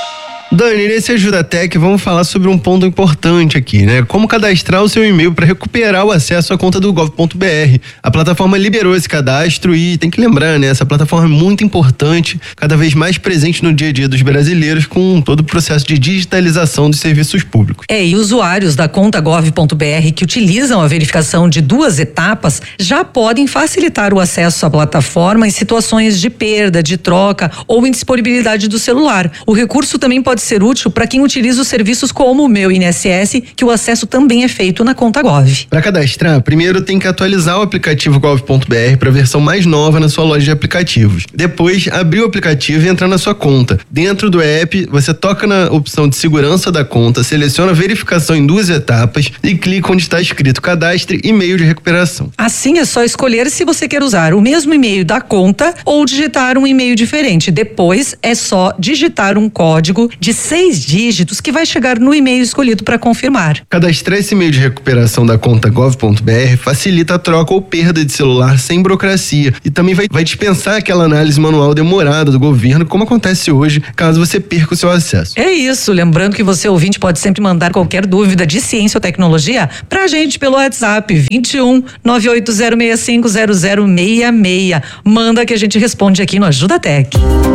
Dani, nesse AjudaTech vamos falar sobre um ponto importante aqui, né? Como cadastrar o seu e-mail para recuperar o acesso à conta do gov ponto br. A plataforma liberou esse cadastro e tem que lembrar, né? Essa plataforma é muito importante, cada vez mais presente no dia a dia dos brasileiros com todo o processo de digitalização dos serviços públicos. É, e usuários da conta gov ponto br que utilizam a verificação de duas etapas já podem facilitar o acesso à plataforma em situações de perda, de troca ou indisponibilidade do celular. O recurso também pode ser útil para quem utiliza os serviços como o Meu I N S S, que o acesso também é feito na conta Gov. Para cadastrar, primeiro tem que atualizar o aplicativo gov ponto br para a versão mais nova na sua loja de aplicativos. Depois, abrir o aplicativo e entrar na sua conta. Dentro do app, você toca na opção de segurança da conta, seleciona a verificação em duas etapas e clica onde está escrito cadastre e-mail de recuperação. Assim é só escolher se você quer usar o mesmo e-mail da conta ou digitar um e-mail diferente. Depois é só digitar um código de seis dígitos que vai chegar no e-mail escolhido para confirmar. Cadastrar esse e-mail de recuperação da conta gov ponto br facilita a troca ou perda de celular sem burocracia e também vai, vai dispensar aquela análise manual demorada do governo, como acontece hoje, caso você perca o seu acesso. É isso, lembrando que você, ouvinte, pode sempre mandar qualquer dúvida de ciência ou tecnologia pra gente pelo WhatsApp vinte e um, nove oito zero seis cinco zero zero seis seis. Manda que a gente responde aqui no AjudaTech.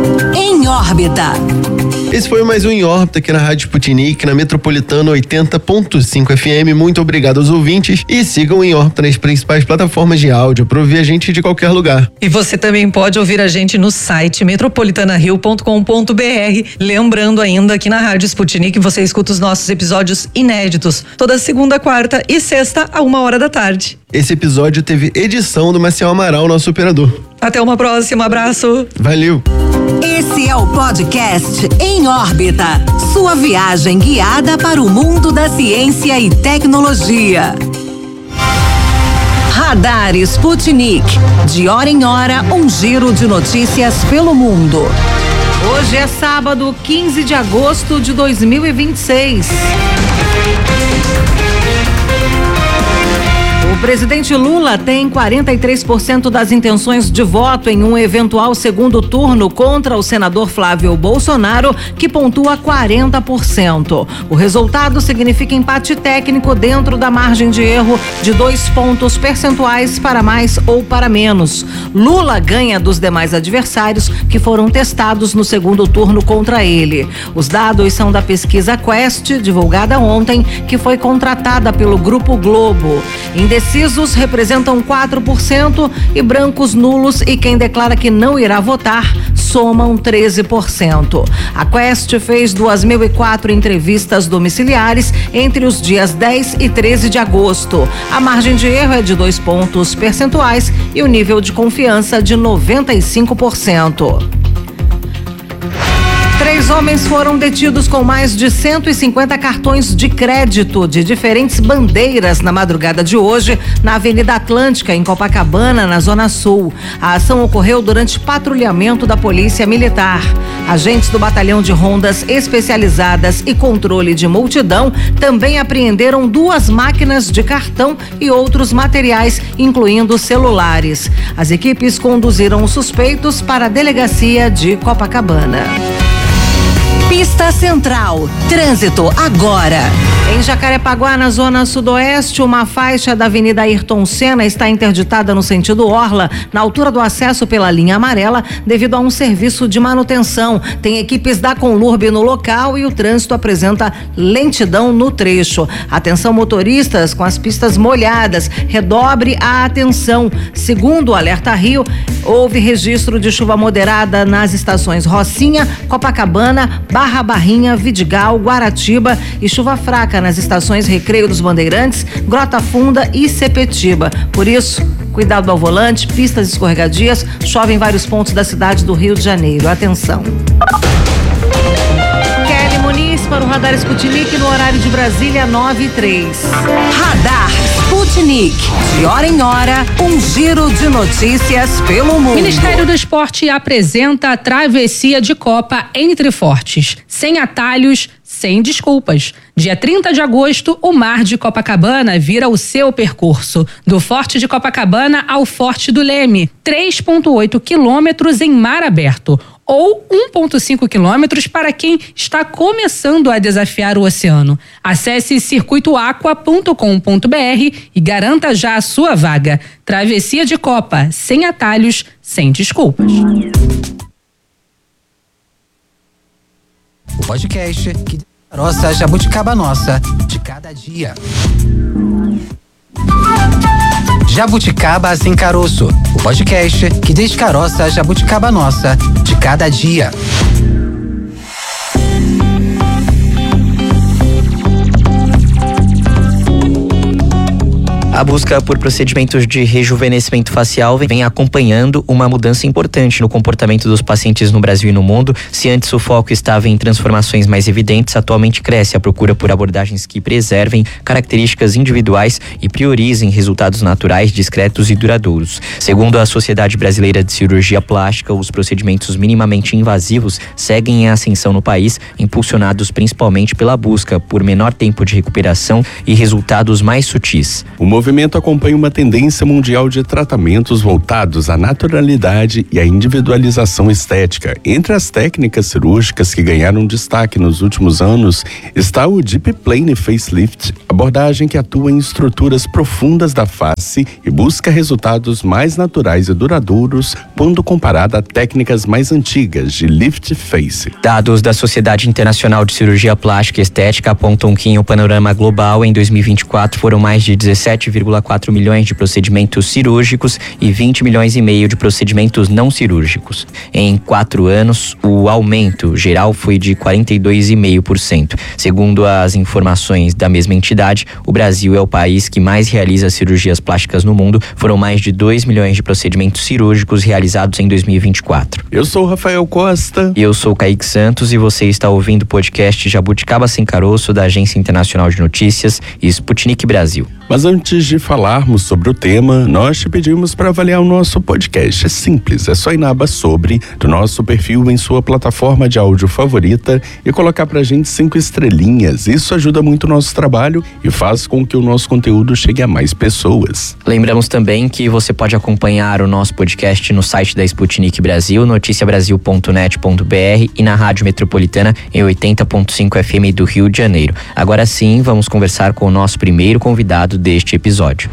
Em órbita. Esse foi mais um Em Órbita aqui na Rádio Sputnik, na Metropolitana oitenta ponto cinco F M. Muito obrigado aos ouvintes e sigam Em Órbita nas principais plataformas de áudio para ouvir a gente de qualquer lugar. E você também pode ouvir a gente no site metropolitana rio ponto com ponto br. Lembrando ainda que na Rádio Sputnik você escuta os nossos episódios inéditos toda segunda, quarta e sexta a uma hora da tarde. Esse episódio teve edição do Maciel Amaral, nosso operador. Até uma próxima, abraço. Valeu. Esse é o podcast Em Órbita, sua viagem guiada para o mundo da ciência e tecnologia. Radar Sputnik, de hora em hora, um giro de notícias pelo mundo. Hoje é sábado, quinze de agosto de dois mil e vinte e seis. O presidente Lula tem quarenta e três por cento das intenções de voto em um eventual segundo turno contra o senador Flávio Bolsonaro, que pontua quarenta por cento. O resultado significa empate técnico dentro da margem de erro de dois pontos percentuais para mais ou para menos. Lula ganha dos demais adversários que foram testados no segundo turno contra ele. Os dados são da pesquisa Quest, divulgada ontem, que foi contratada pelo Grupo Globo. Indecisos representam quatro por cento e brancos, nulos e quem declara que não irá votar somam treze por cento. A Quest fez duas mil e quatro entrevistas domiciliares entre os dias dez e treze de agosto. A margem de erro é de dois pontos percentuais e o nível de confiança de noventa e cinco por cento. Três homens foram detidos com mais de cento e cinquenta cartões de crédito de diferentes bandeiras na madrugada de hoje, na Avenida Atlântica, em Copacabana, na Zona Sul. A ação ocorreu durante patrulhamento da Polícia Militar. Agentes do Batalhão de Rondas Especializadas e Controle de Multidão também apreenderam duas máquinas de cartão e outros materiais, incluindo celulares. As equipes conduziram os suspeitos para a delegacia de Copacabana. Pista Central. Trânsito agora. Em Jacarepaguá, na zona sudoeste, uma faixa da Avenida Ayrton Senna está interditada no sentido Orla, na altura do acesso pela linha amarela, devido a um serviço de manutenção. Tem equipes da Conlurb no local e o trânsito apresenta lentidão no trecho. Atenção motoristas com as pistas molhadas, redobre a atenção. Segundo o Alerta Rio, houve registro de chuva moderada nas estações Rocinha, Copacabana, Barra Barrinha, Vidigal, Guaratiba e chuva fraca nas estações Recreio dos Bandeirantes, Grota Funda e Sepetiba. Por isso, cuidado ao volante, pistas escorregadias, chove em vários pontos da cidade do Rio de Janeiro. Atenção. Kelly Muniz para o Radar Sputnik no horário de Brasília, nove e três. Radar Sputnik, de hora em hora, um giro de notícias pelo mundo. Ministério do Esporte apresenta a travessia de Copa Entre Fortes, sem atalhos, sem desculpas. Dia trinta de agosto, o Mar de Copacabana vira o seu percurso. Do Forte de Copacabana ao Forte do Leme. três vírgula oito quilômetros em mar aberto. Ou um vírgula cinco quilômetros para quem está começando a desafiar o oceano. Acesse circuito aqua ponto com ponto br e garanta já a sua vaga. Travessia de Copa, sem atalhos, sem desculpas. O podcast que descaroça a jabuticaba nossa de cada dia. Jabuticaba Sem Caroço, o podcast que descaroça a jabuticaba nossa de cada dia. A busca por procedimentos de rejuvenescimento facial vem acompanhando uma mudança importante no comportamento dos pacientes no Brasil e no mundo. Se antes o foco estava em transformações mais evidentes, atualmente cresce a procura por abordagens que preservem características individuais e priorizem resultados naturais, discretos e duradouros. Segundo a Sociedade Brasileira de Cirurgia Plástica, os procedimentos minimamente invasivos seguem em ascensão no país, impulsionados principalmente pela busca por menor tempo de recuperação e resultados mais sutis. O movimento acompanha uma tendência mundial de tratamentos voltados à naturalidade e à individualização estética. Entre as técnicas cirúrgicas que ganharam destaque nos últimos anos está o Deep Plane Facelift, abordagem que atua em estruturas profundas da face e busca resultados mais naturais e duradouros quando comparada a técnicas mais antigas de Lift Face. Dados da Sociedade Internacional de Cirurgia Plástica e Estética apontam que em um panorama global, em dois mil e vinte e quatro, foram mais de dezessete vírgula quatro milhões de procedimentos cirúrgicos e vinte milhões e meio de procedimentos não cirúrgicos. Em quatro anos, o aumento geral foi de quarenta e dois vírgula cinco por cento. Segundo as informações da mesma entidade, o Brasil é o país que mais realiza cirurgias plásticas no mundo. Foram mais de dois milhões de procedimentos cirúrgicos realizados em dois mil e vinte e quatro. Eu sou o Rafael Costa. E eu sou o Kaique Santos e você está ouvindo o podcast Jabuticaba Sem Caroço da Agência Internacional de Notícias e Sputnik Brasil. Mas antes de falarmos sobre o tema, nós te pedimos para avaliar o nosso podcast. É simples, é só ir na aba sobre do nosso perfil em sua plataforma de áudio favorita e colocar pra gente cinco estrelinhas. Isso ajuda muito o nosso trabalho e faz com que o nosso conteúdo chegue a mais pessoas. Lembramos também que você pode acompanhar o nosso podcast no site da Sputnik Brasil, noticia brasil ponto net ponto br e na Rádio Metropolitana em oitenta ponto cinco F M do Rio de Janeiro. Agora sim, vamos conversar com o nosso primeiro convidado deste episódio.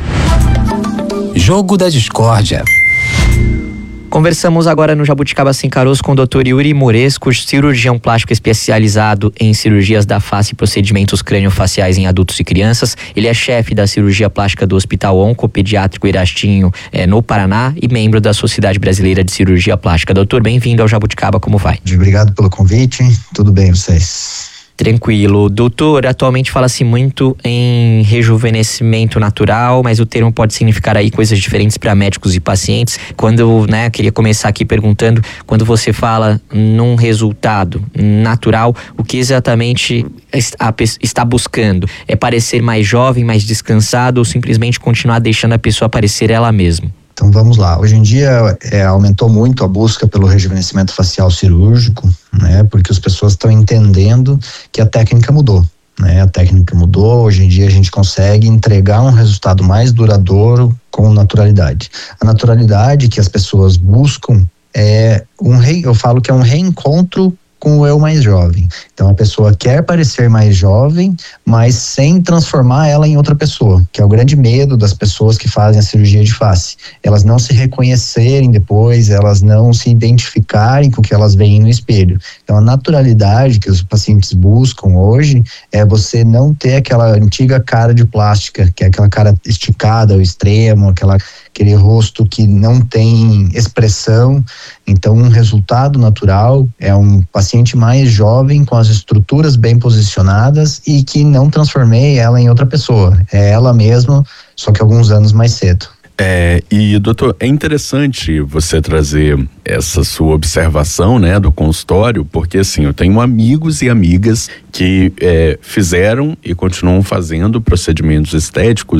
Jogo da Discórdia. Conversamos agora no Jabuticaba Sem Caroço com o doutor Yuri Moresco, cirurgião plástico especializado em cirurgias da face e procedimentos crânio-faciais em adultos e crianças. Ele é chefe da cirurgia plástica do Hospital Oncopediátrico Irastinho, é, no Paraná, e membro da Sociedade Brasileira de Cirurgia Plástica. Doutor, bem-vindo ao Jabuticaba, como vai? Obrigado pelo convite, tudo bem vocês? Tranquilo. Doutor, atualmente fala-se muito em rejuvenescimento natural, mas o termo pode significar aí coisas diferentes para médicos e pacientes. Quando, né, queria começar aqui perguntando, quando você fala num resultado natural, o que exatamente está buscando? É parecer mais jovem, mais descansado ou simplesmente continuar deixando a pessoa parecer ela mesma? Então vamos lá, hoje em dia é, aumentou muito a busca pelo rejuvenescimento facial cirúrgico, né? Porque as pessoas estão entendendo que a técnica mudou, né? A técnica mudou, hoje em dia a gente consegue entregar um resultado mais duradouro com naturalidade. A naturalidade que as pessoas buscam é um re, eu falo que é um reencontro com o eu mais jovem. Então a pessoa quer parecer mais jovem, mas sem transformar ela em outra pessoa, que é o grande medo das pessoas que fazem a cirurgia de face. Elas não se reconhecerem depois, elas não se identificarem com o que elas veem no espelho. Então a naturalidade que os pacientes buscam hoje é você não ter aquela antiga cara de plástica, que é aquela cara esticada ao extremo, aquela aquele rosto que não tem expressão. Então um resultado natural é um paciente mais jovem, com as estruturas bem posicionadas e que não transformei ela em outra pessoa, é ela mesma, só que alguns anos mais cedo. É, e doutor, é interessante você trazer essa sua observação, né, do consultório, porque assim, eu tenho amigos e amigas que é, fizeram e continuam fazendo procedimentos estéticos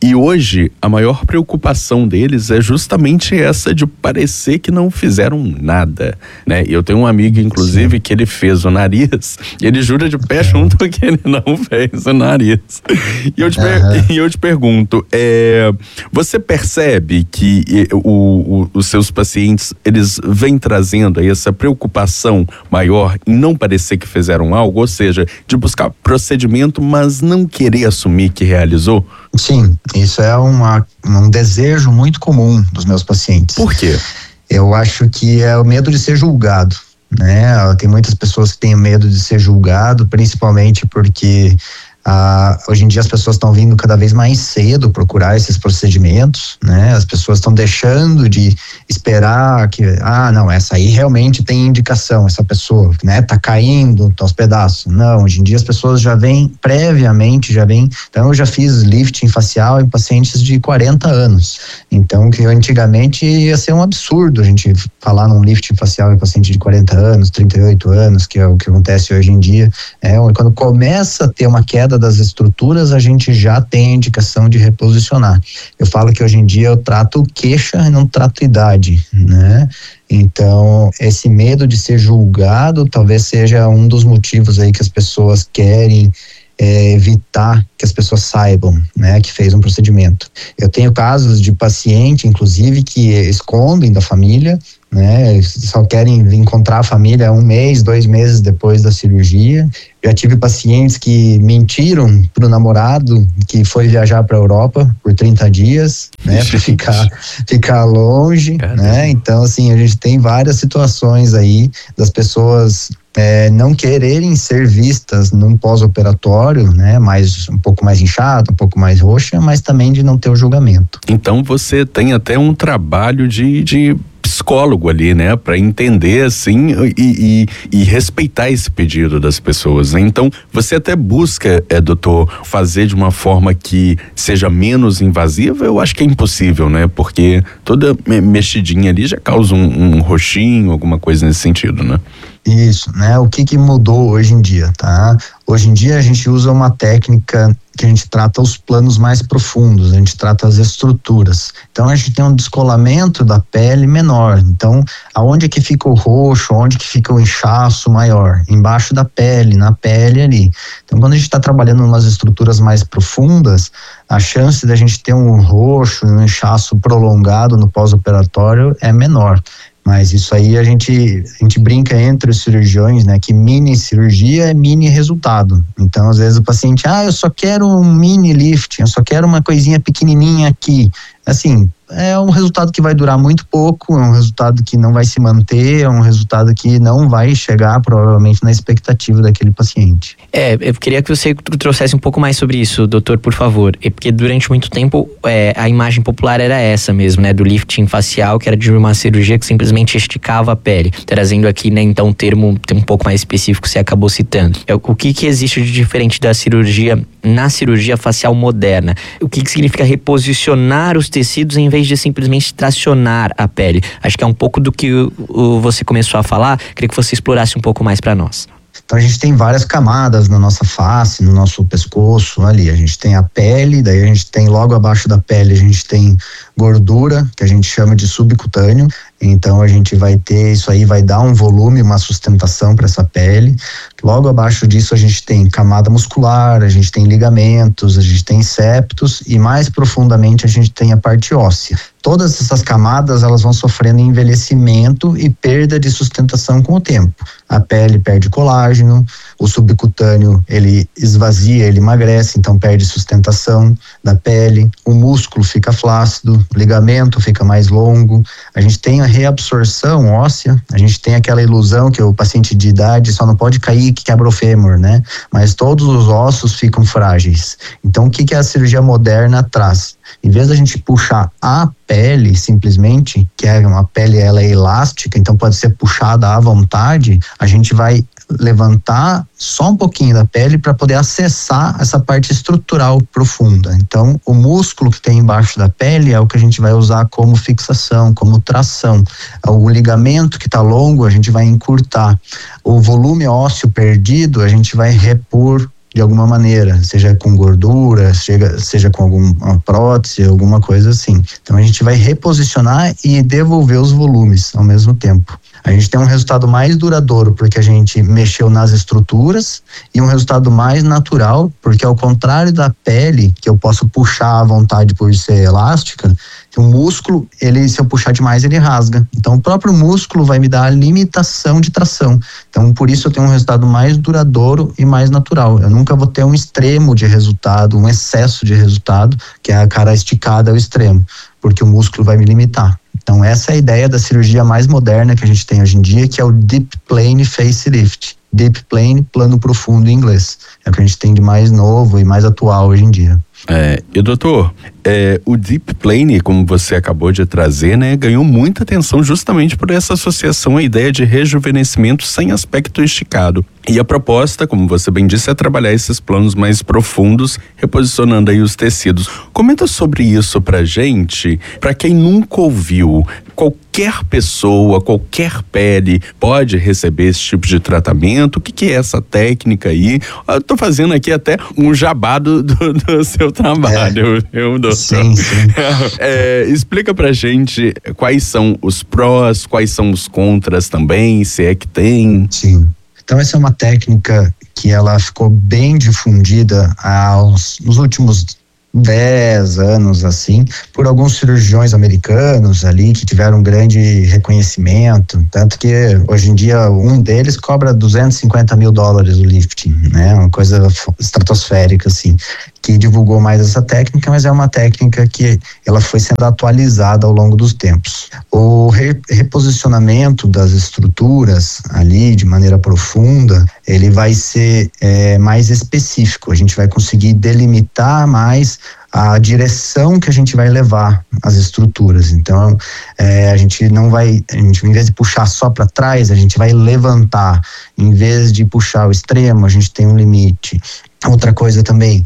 E hoje, a maior preocupação deles é justamente essa de parecer que não fizeram nada, né? Eu tenho um amigo, inclusive, Sim. que ele fez o nariz, e ele jura de pé junto que ele não fez o nariz. E eu te, per- uhum. e eu te pergunto, é, você percebe que o, o, os seus pacientes, eles vêm trazendo aí essa preocupação maior em não parecer que fizeram algo, ou seja, de buscar procedimento, mas não querer assumir que realizou? Sim, isso é uma, um desejo muito comum dos meus pacientes. Por quê? Eu acho que é o medo de ser julgado, né? Tem muitas pessoas que têm medo de ser julgado, principalmente porque Ah, hoje em dia as pessoas estão vindo cada vez mais cedo procurar esses procedimentos, né? As pessoas estão deixando de esperar que, ah, não, essa aí realmente tem indicação, essa pessoa, né? Tá caindo aos pedaços. Não, hoje em dia as pessoas já vêm previamente, já vêm, então eu já fiz lifting facial em pacientes de quarenta anos, então que antigamente ia ser um absurdo a gente falar num lifting facial em paciente de quarenta anos, trinta e oito anos, que é o que acontece hoje em dia, é quando começa a ter uma queda das estruturas, a gente já tem a indicação de reposicionar. Eu falo que hoje em dia eu trato queixa e não trato idade, né? Então, esse medo de ser julgado talvez seja um dos motivos aí que as pessoas querem é, evitar que as pessoas saibam, né, que fez um procedimento. Eu tenho casos de paciente, inclusive, que escondem da família, né, só querem encontrar a família um mês, dois meses depois da cirurgia. Já tive pacientes que mentiram pro namorado que foi viajar para a Europa por trinta dias, né, para ficar, ficar longe, Caramba. né? Então, assim, a gente tem várias situações aí das pessoas É, não quererem ser vistas num pós-operatório, né, mais, um pouco mais inchado, um pouco mais roxa, mas também de não ter o julgamento. Então você tem até um trabalho de, de psicólogo ali, né, para entender assim e, e, e respeitar esse pedido das pessoas, né? Então você até busca, é, doutor, fazer de uma forma que seja menos invasiva. Eu acho que é impossível, né, porque toda mexidinha ali já causa um, um roxinho, alguma coisa nesse sentido, né? Isso, né? O que que mudou hoje em dia, tá? Hoje em dia a gente usa uma técnica que a gente trata os planos mais profundos, a gente trata as estruturas. Então a gente tem um descolamento da pele menor. Então, aonde é que fica o roxo, onde que fica o inchaço maior? Embaixo da pele, na pele ali. Então, quando a gente está trabalhando em umas estruturas mais profundas, a chance da gente ter um roxo, um inchaço prolongado no pós-operatório é menor. Mas isso aí a gente, a gente brinca entre os cirurgiões, né, que mini cirurgia é mini resultado. Então, às vezes o paciente, ah, eu só quero um mini lifting, eu só quero uma coisinha pequenininha aqui. Assim, é um resultado que vai durar muito pouco, é um resultado que não vai se manter, é um resultado que não vai chegar provavelmente na expectativa daquele paciente. É, eu queria que você trouxesse um pouco mais sobre isso, doutor, por favor. É porque durante muito tempo é, a imagem popular era essa mesmo, né, do lifting facial, que era de uma cirurgia que simplesmente esticava a pele. Trazendo aqui, né, então, um termo um pouco mais específico que você acabou citando. É, o que que existe de diferente da cirurgia, na cirurgia facial moderna? O que que significa reposicionar os tecidos em vez de simplesmente tracionar a pele? Acho que é um pouco do que o, o, você começou a falar. Queria que você explorasse um pouco mais para nós. Então a gente tem várias camadas na nossa face, no nosso pescoço ali. A gente tem a pele, daí a gente tem logo abaixo da pele a gente tem gordura, que a gente chama de subcutâneo. Então a gente vai ter, isso aí vai dar um volume, uma sustentação para essa pele. Logo abaixo disso a gente tem camada muscular, a gente tem ligamentos, a gente tem septos e mais profundamente a gente tem a parte óssea. Todas essas camadas elas vão sofrendo envelhecimento e perda de sustentação com o tempo. A pele perde colágeno, o subcutâneo ele esvazia, ele emagrece, então perde sustentação da pele, o músculo fica flácido, o ligamento fica mais longo, a gente tem a reabsorção óssea, a gente tem aquela ilusão que o paciente de idade só não pode cair que quebra o fêmur, né? Mas todos os ossos ficam frágeis. Então o que que a cirurgia moderna traz? Em vez da gente puxar a pele simplesmente, que é uma pele ela é elástica, então pode ser puxada à vontade, a gente vai levantar só um pouquinho da pele para poder acessar essa parte estrutural profunda. Então, o músculo que tem embaixo da pele é o que a gente vai usar como fixação, como tração. O ligamento que está longo, a gente vai encurtar. O volume ósseo perdido, a gente vai repor de alguma maneira, seja com gordura, seja, seja com alguma prótese, alguma coisa assim. Então a gente vai reposicionar e devolver os volumes ao mesmo tempo. A gente tem um resultado mais duradouro porque a gente mexeu nas estruturas e um resultado mais natural porque, ao contrário da pele, que eu posso puxar à vontade por ser elástica, o músculo, ele, se eu puxar demais, ele rasga. Então o próprio músculo vai me dar a limitação de tração. Então por isso eu tenho um resultado mais duradouro e mais natural. Eu nunca vou ter um extremo de resultado, um excesso de resultado, que é a cara esticada ao extremo, porque o músculo vai me limitar. Então essa é a ideia da cirurgia mais moderna que a gente tem hoje em dia, que é o Deep Plane Facelift. Deep Plane, plano profundo em inglês. É o que a gente tem de mais novo e mais atual hoje em dia. É, e doutor, é, o Deep Plane, como você acabou de trazer, né, ganhou muita atenção justamente por essa associação à ideia de rejuvenescimento sem aspecto esticado. E a proposta, como você bem disse, é trabalhar esses planos mais profundos, reposicionando aí os tecidos. Comenta sobre isso pra gente, pra quem nunca ouviu. Qualquer pessoa, qualquer pele pode receber esse tipo de tratamento? O que, que é essa técnica aí? Eu tô fazendo aqui até um jabá do, do, do seu trabalho, é. eu, doutor. Sim, sim. É, explica pra gente quais são os prós, quais são os contras também, se é que tem. Sim. Então essa é uma técnica que ela ficou bem difundida aos, nos últimos dez anos, assim, por alguns cirurgiões americanos ali que tiveram um grande reconhecimento, tanto que hoje em dia um deles cobra duzentos e cinquenta mil dólares o lifting, né, uma coisa estratosférica, assim, que divulgou mais essa técnica, mas é uma técnica que ela foi sendo atualizada ao longo dos tempos. O re- reposicionamento das estruturas ali de maneira profunda, ele vai ser é, mais específico, a gente vai conseguir delimitar mais a direção que a gente vai levar as estruturas. Então, é, a gente não vai, a gente, em vez de puxar só para trás, a gente vai levantar. Em vez de puxar o extremo, a gente tem um limite. Outra coisa também,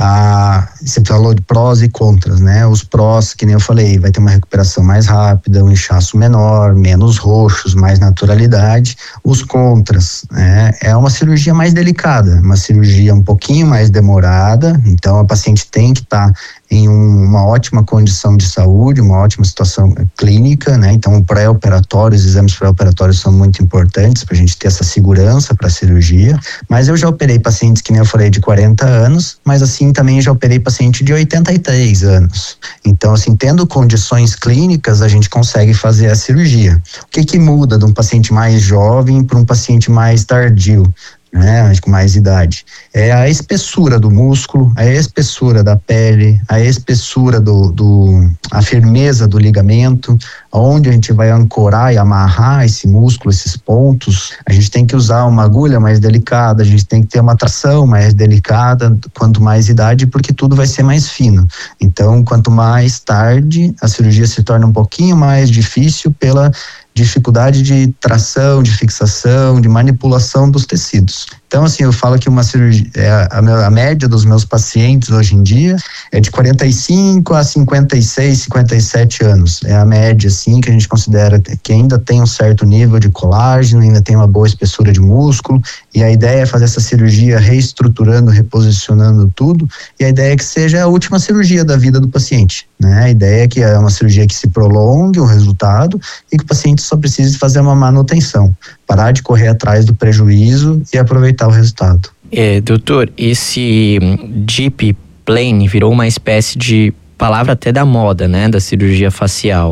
a, você falou de prós e contras, né? Os prós, que nem eu falei, vai ter uma recuperação mais rápida, um inchaço menor, menos roxos, mais naturalidade. Os contras, né? É uma cirurgia mais delicada, uma cirurgia um pouquinho mais demorada, então a paciente tem que estar tá em um, uma ótima condição de saúde, uma ótima situação clínica, né? Então o pré-operatório, os exames pré-operatórios são muito importantes para a gente ter essa segurança para a cirurgia, mas eu já operei pacientes, que nem eu falei, de quarenta anos, mas assim também já operei paciente de oitenta e três anos. Então assim, tendo condições clínicas, a gente consegue fazer a cirurgia. O que que muda de um paciente mais jovem para um paciente mais tardio, né, com mais idade? É a espessura do músculo, a espessura da pele, a espessura do, do a firmeza do ligamento, onde a gente vai ancorar e amarrar esse músculo, esses pontos. A gente tem que usar uma agulha mais delicada, a gente tem que ter uma tração mais delicada quanto mais idade, porque tudo vai ser mais fino. Então, quanto mais tarde, a cirurgia se torna um pouquinho mais difícil pela dificuldade de tração, de fixação, de manipulação dos tecidos. Então, assim, eu falo que uma cirurgia, a, a, a média dos meus pacientes hoje em dia é de quarenta e cinco a cinquenta e seis, cinquenta e sete anos. É a média, assim, que a gente considera que ainda tem um certo nível de colágeno, ainda tem uma boa espessura de músculo, e a ideia é fazer essa cirurgia reestruturando, reposicionando tudo, e a ideia é que seja a última cirurgia da vida do paciente, né? A ideia é que é uma cirurgia que se prolongue o resultado e que o paciente só precise fazer uma manutenção, parar de correr atrás do prejuízo e aproveitar o resultado. É, doutor, esse Deep Plane virou uma espécie de palavra até da moda, né, da cirurgia facial.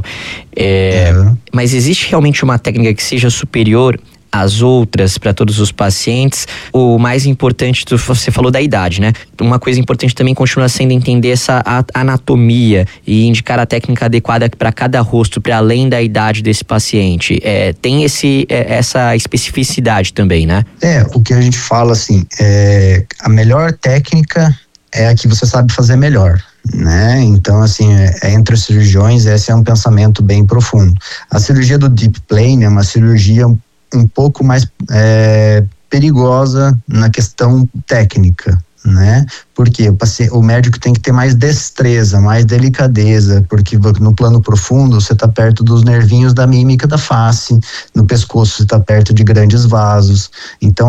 É, é. Mas existe realmente uma técnica que seja superior às outras para todos os pacientes? O mais importante, você falou da idade, né? Uma coisa importante também continua sendo entender essa anatomia e indicar a técnica adequada para cada rosto, para além da idade desse paciente. É, tem esse, é, essa especificidade também, né? É, o que a gente fala assim, é, a melhor técnica é a que você sabe fazer melhor, né? Então, assim, é, entre os cirurgiões, esse é um pensamento bem profundo. A cirurgia do Deep Plane é uma cirurgia um pouco mais é, perigosa na questão técnica, né? Porque o, paciente, o médico tem que ter mais destreza, mais delicadeza, porque no plano profundo você está perto dos nervinhos da mímica da face, no pescoço você está perto de grandes vasos, então a,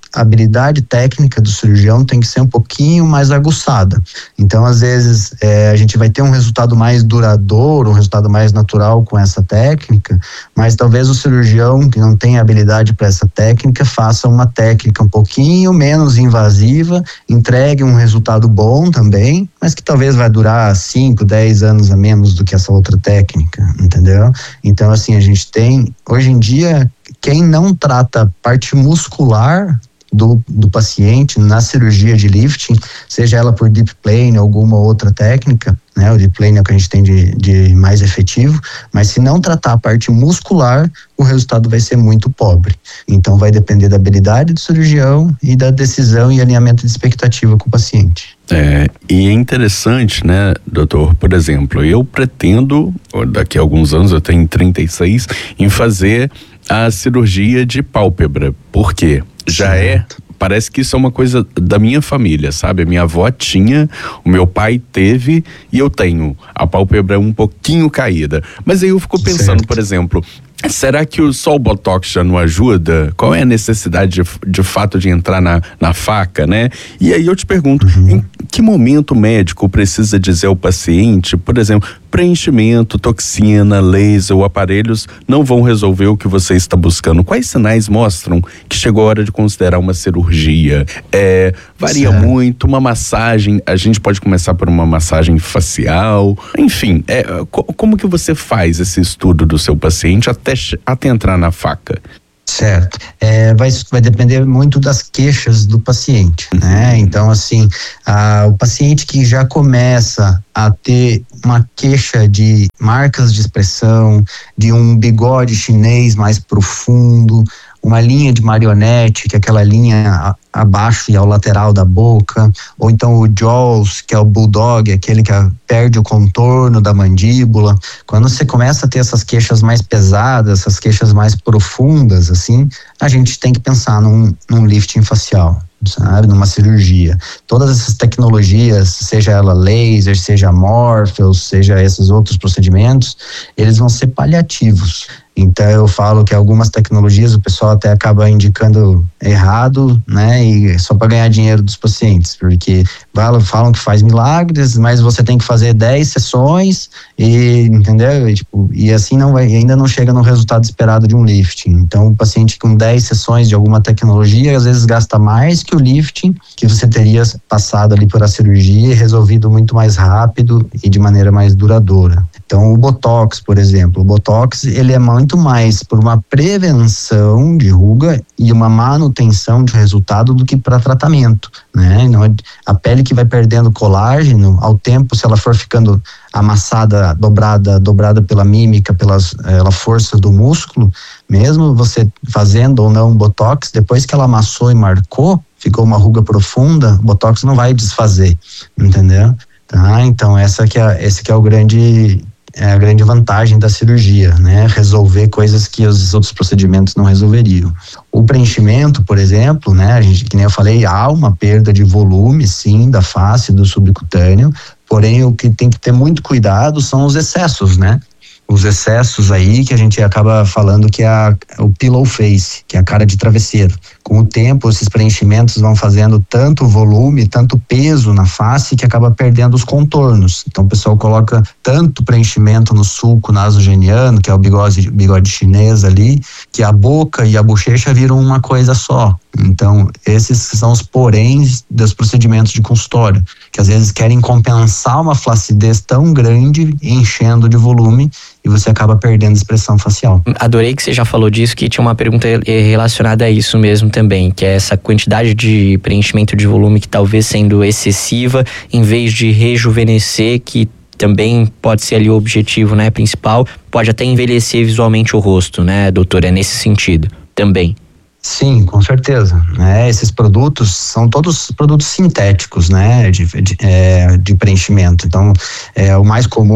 a habilidade técnica do cirurgião tem que ser um pouquinho mais aguçada. Então, às vezes, é, a gente vai ter um resultado mais duradouro, um resultado mais natural com essa técnica, mas talvez o cirurgião que não tem habilidade para essa técnica faça uma técnica um pouquinho menos invasiva, entregue um resultado bom também, mas que talvez vai durar cinco, dez anos a menos do que essa outra técnica, entendeu? Então, assim, a gente tem, hoje em dia, quem não trata a parte muscular do, do paciente na cirurgia de lifting, seja ela por deep plane ou alguma outra técnica, né? O deep plane é o que a gente tem de, de mais efetivo, mas se não tratar a parte muscular, o resultado vai ser muito pobre. Então vai depender da habilidade do cirurgião e da decisão e alinhamento de expectativa com o paciente. É, e é interessante, né, doutor? Por exemplo, eu pretendo, daqui a alguns anos, eu tenho trinta e seis, em fazer a cirurgia de pálpebra. Por quê? Já é, parece que isso é uma coisa da minha família, sabe? A minha avó tinha, o meu pai teve e eu tenho. A pálpebra um pouquinho caída. Mas aí eu fico pensando, certo. Por exemplo, será que o só o Botox já não ajuda? Qual é a necessidade de, de fato de entrar na, na faca, né? E aí eu te pergunto, uhum. em que momento o médico precisa dizer ao paciente, por exemplo, preenchimento, toxina, laser ou aparelhos não vão resolver o que você está buscando? Quais sinais mostram que chegou a hora de considerar uma cirurgia? É, varia certo. Muito, uma massagem, a gente pode começar por uma massagem facial, enfim, é, co- como que você faz esse estudo do seu paciente até até entrar na faca? Certo. É, vai, vai depender muito das queixas do paciente, né? Então, assim, a, o paciente que já começa a ter uma queixa de marcas de expressão, de um bigode chinês mais profundo, uma linha de marionete, que é aquela linha a, abaixo e ao lateral da boca, ou então o jaws, que é o bulldog, aquele que a, perde o contorno da mandíbula. Quando você começa a ter essas queixas mais pesadas, essas queixas mais profundas, assim, a gente tem que pensar num, num lifting facial, sabe, numa cirurgia. Todas essas tecnologias, seja ela laser, seja Morpheus, seja esses outros procedimentos, eles vão ser paliativos. Então eu falo que algumas tecnologias o pessoal até acaba indicando errado, né, e só para ganhar dinheiro dos pacientes, porque falam, falam que faz milagres, mas você tem que fazer dez sessões e, entendeu? E, tipo, e assim não vai, ainda não chega no resultado esperado de um lifting. Então o paciente com dez sessões de alguma tecnologia às vezes gasta mais que o lifting que você teria passado ali por a cirurgia e resolvido muito mais rápido e de maneira mais duradoura. Então o Botox, por exemplo, o Botox ele é muito mais por uma prevenção de ruga e uma manutenção de resultado do que para tratamento, né? Não é a pele que vai perdendo colágeno ao tempo, se ela for ficando amassada, dobrada, dobrada pela mímica, pelas, pela força do músculo, mesmo você fazendo ou não Botox, depois que ela amassou e marcou, ficou uma ruga profunda, o Botox não vai desfazer, entendeu? Tá? Então essa que é, esse que é o grande é a grande vantagem da cirurgia, né? Resolver coisas que os outros procedimentos não resolveriam. O preenchimento, por exemplo, né? A gente, que nem eu falei, há uma perda de volume, sim, da face, do subcutâneo, porém o que tem que ter muito cuidado são os excessos, né? Os excessos aí que a gente acaba falando que é a, o pillow face, que é a cara de travesseiro. Com o tempo, esses preenchimentos vão fazendo tanto volume, tanto peso na face que acaba perdendo os contornos. Então o pessoal coloca tanto preenchimento no sulco nasogeniano, que é o bigode, bigode chinês ali, que a boca e a bochecha viram uma coisa só. Então esses são os poréns dos procedimentos de consultório, que às vezes querem compensar uma flacidez tão grande, enchendo de volume, e você acaba perdendo a expressão facial. Adorei que você já falou disso, que tinha uma pergunta relacionada a isso mesmo também, que é essa quantidade de preenchimento de volume que talvez sendo excessiva, em vez de rejuvenescer, que também pode ser ali o objetivo, né, principal, pode até envelhecer visualmente o rosto, né, doutora? É nesse sentido também. Sim, com certeza, né? Esses produtos são todos produtos sintéticos, né, de, de, é, de preenchimento. Então, é, o mais comum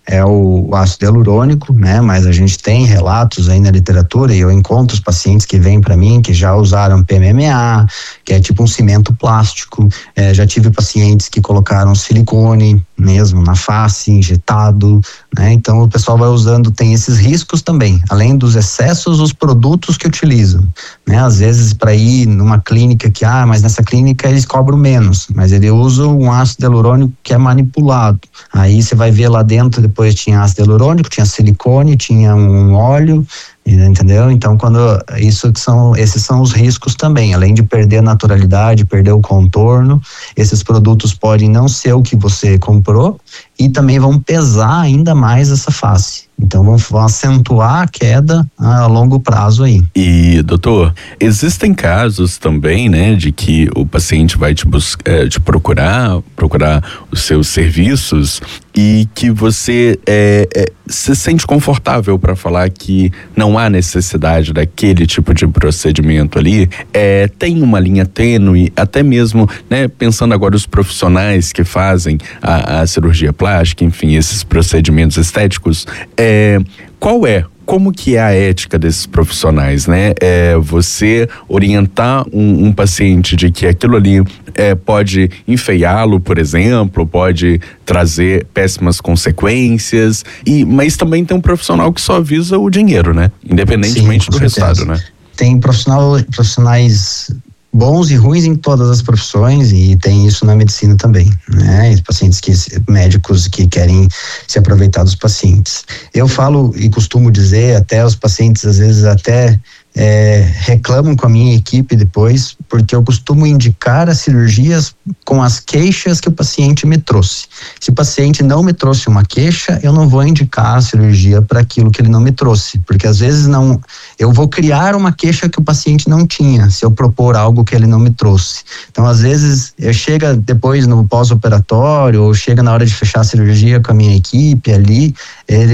é o, o ácido hialurônico, né? Mas a gente tem relatos aí na literatura e eu encontro os pacientes que vêm para mim que já usaram P M M A, que é tipo um cimento plástico. É, já tive pacientes que colocaram silicone mesmo na face, injetado, né? Então o pessoal vai usando, tem esses riscos também, além dos excessos, os produtos que utilizam, né? Às vezes para ir numa clínica que, ah, mas nessa clínica eles cobram menos, mas ele usa um ácido hialurônico que é manipulado. Aí você vai ver lá dentro, depois tinha ácido hialurônico, tinha silicone, tinha um óleo, entendeu? Então, quando isso que são, esses são os riscos também, além de perder a naturalidade, perder o contorno, esses produtos podem não ser o que você comprou e também vão pesar ainda mais essa face. Então vão, vão acentuar a queda a longo prazo aí. E, doutor, existem casos também, né, de que o paciente vai te buscar, é, te procurar, procurar os seus serviços e que você é, é, se sente confortável para falar que não há necessidade daquele tipo de procedimento ali. É, tem uma linha tênue, até mesmo, né, pensando agora os profissionais que fazem a, a cirurgia plástica, enfim, esses procedimentos estéticos, é, qual é, como que é a ética desses profissionais, né? É você orientar um, um paciente de que aquilo ali é, pode enfeiá-lo, por exemplo, pode trazer péssimas consequências, e, mas também tem um profissional que só visa o dinheiro, né? Independentemente Sim, do certeza. resultado, né? Tem profissional, profissionais bons e ruins em todas as profissões e tem isso na medicina também, né? E pacientes que, médicos que querem se aproveitar dos pacientes. Eu falo e costumo dizer, até os pacientes às vezes até é, reclamam com a minha equipe depois, porque eu costumo indicar as cirurgias com as queixas que o paciente me trouxe. Se o paciente não me trouxe uma queixa, eu não vou indicar a cirurgia para aquilo que ele não me trouxe, porque às vezes não, eu vou criar uma queixa que o paciente não tinha, se eu propor algo que ele não me trouxe. Então, às vezes, eu chego depois no pós-operatório, ou chega na hora de fechar a cirurgia com a minha equipe ali, ele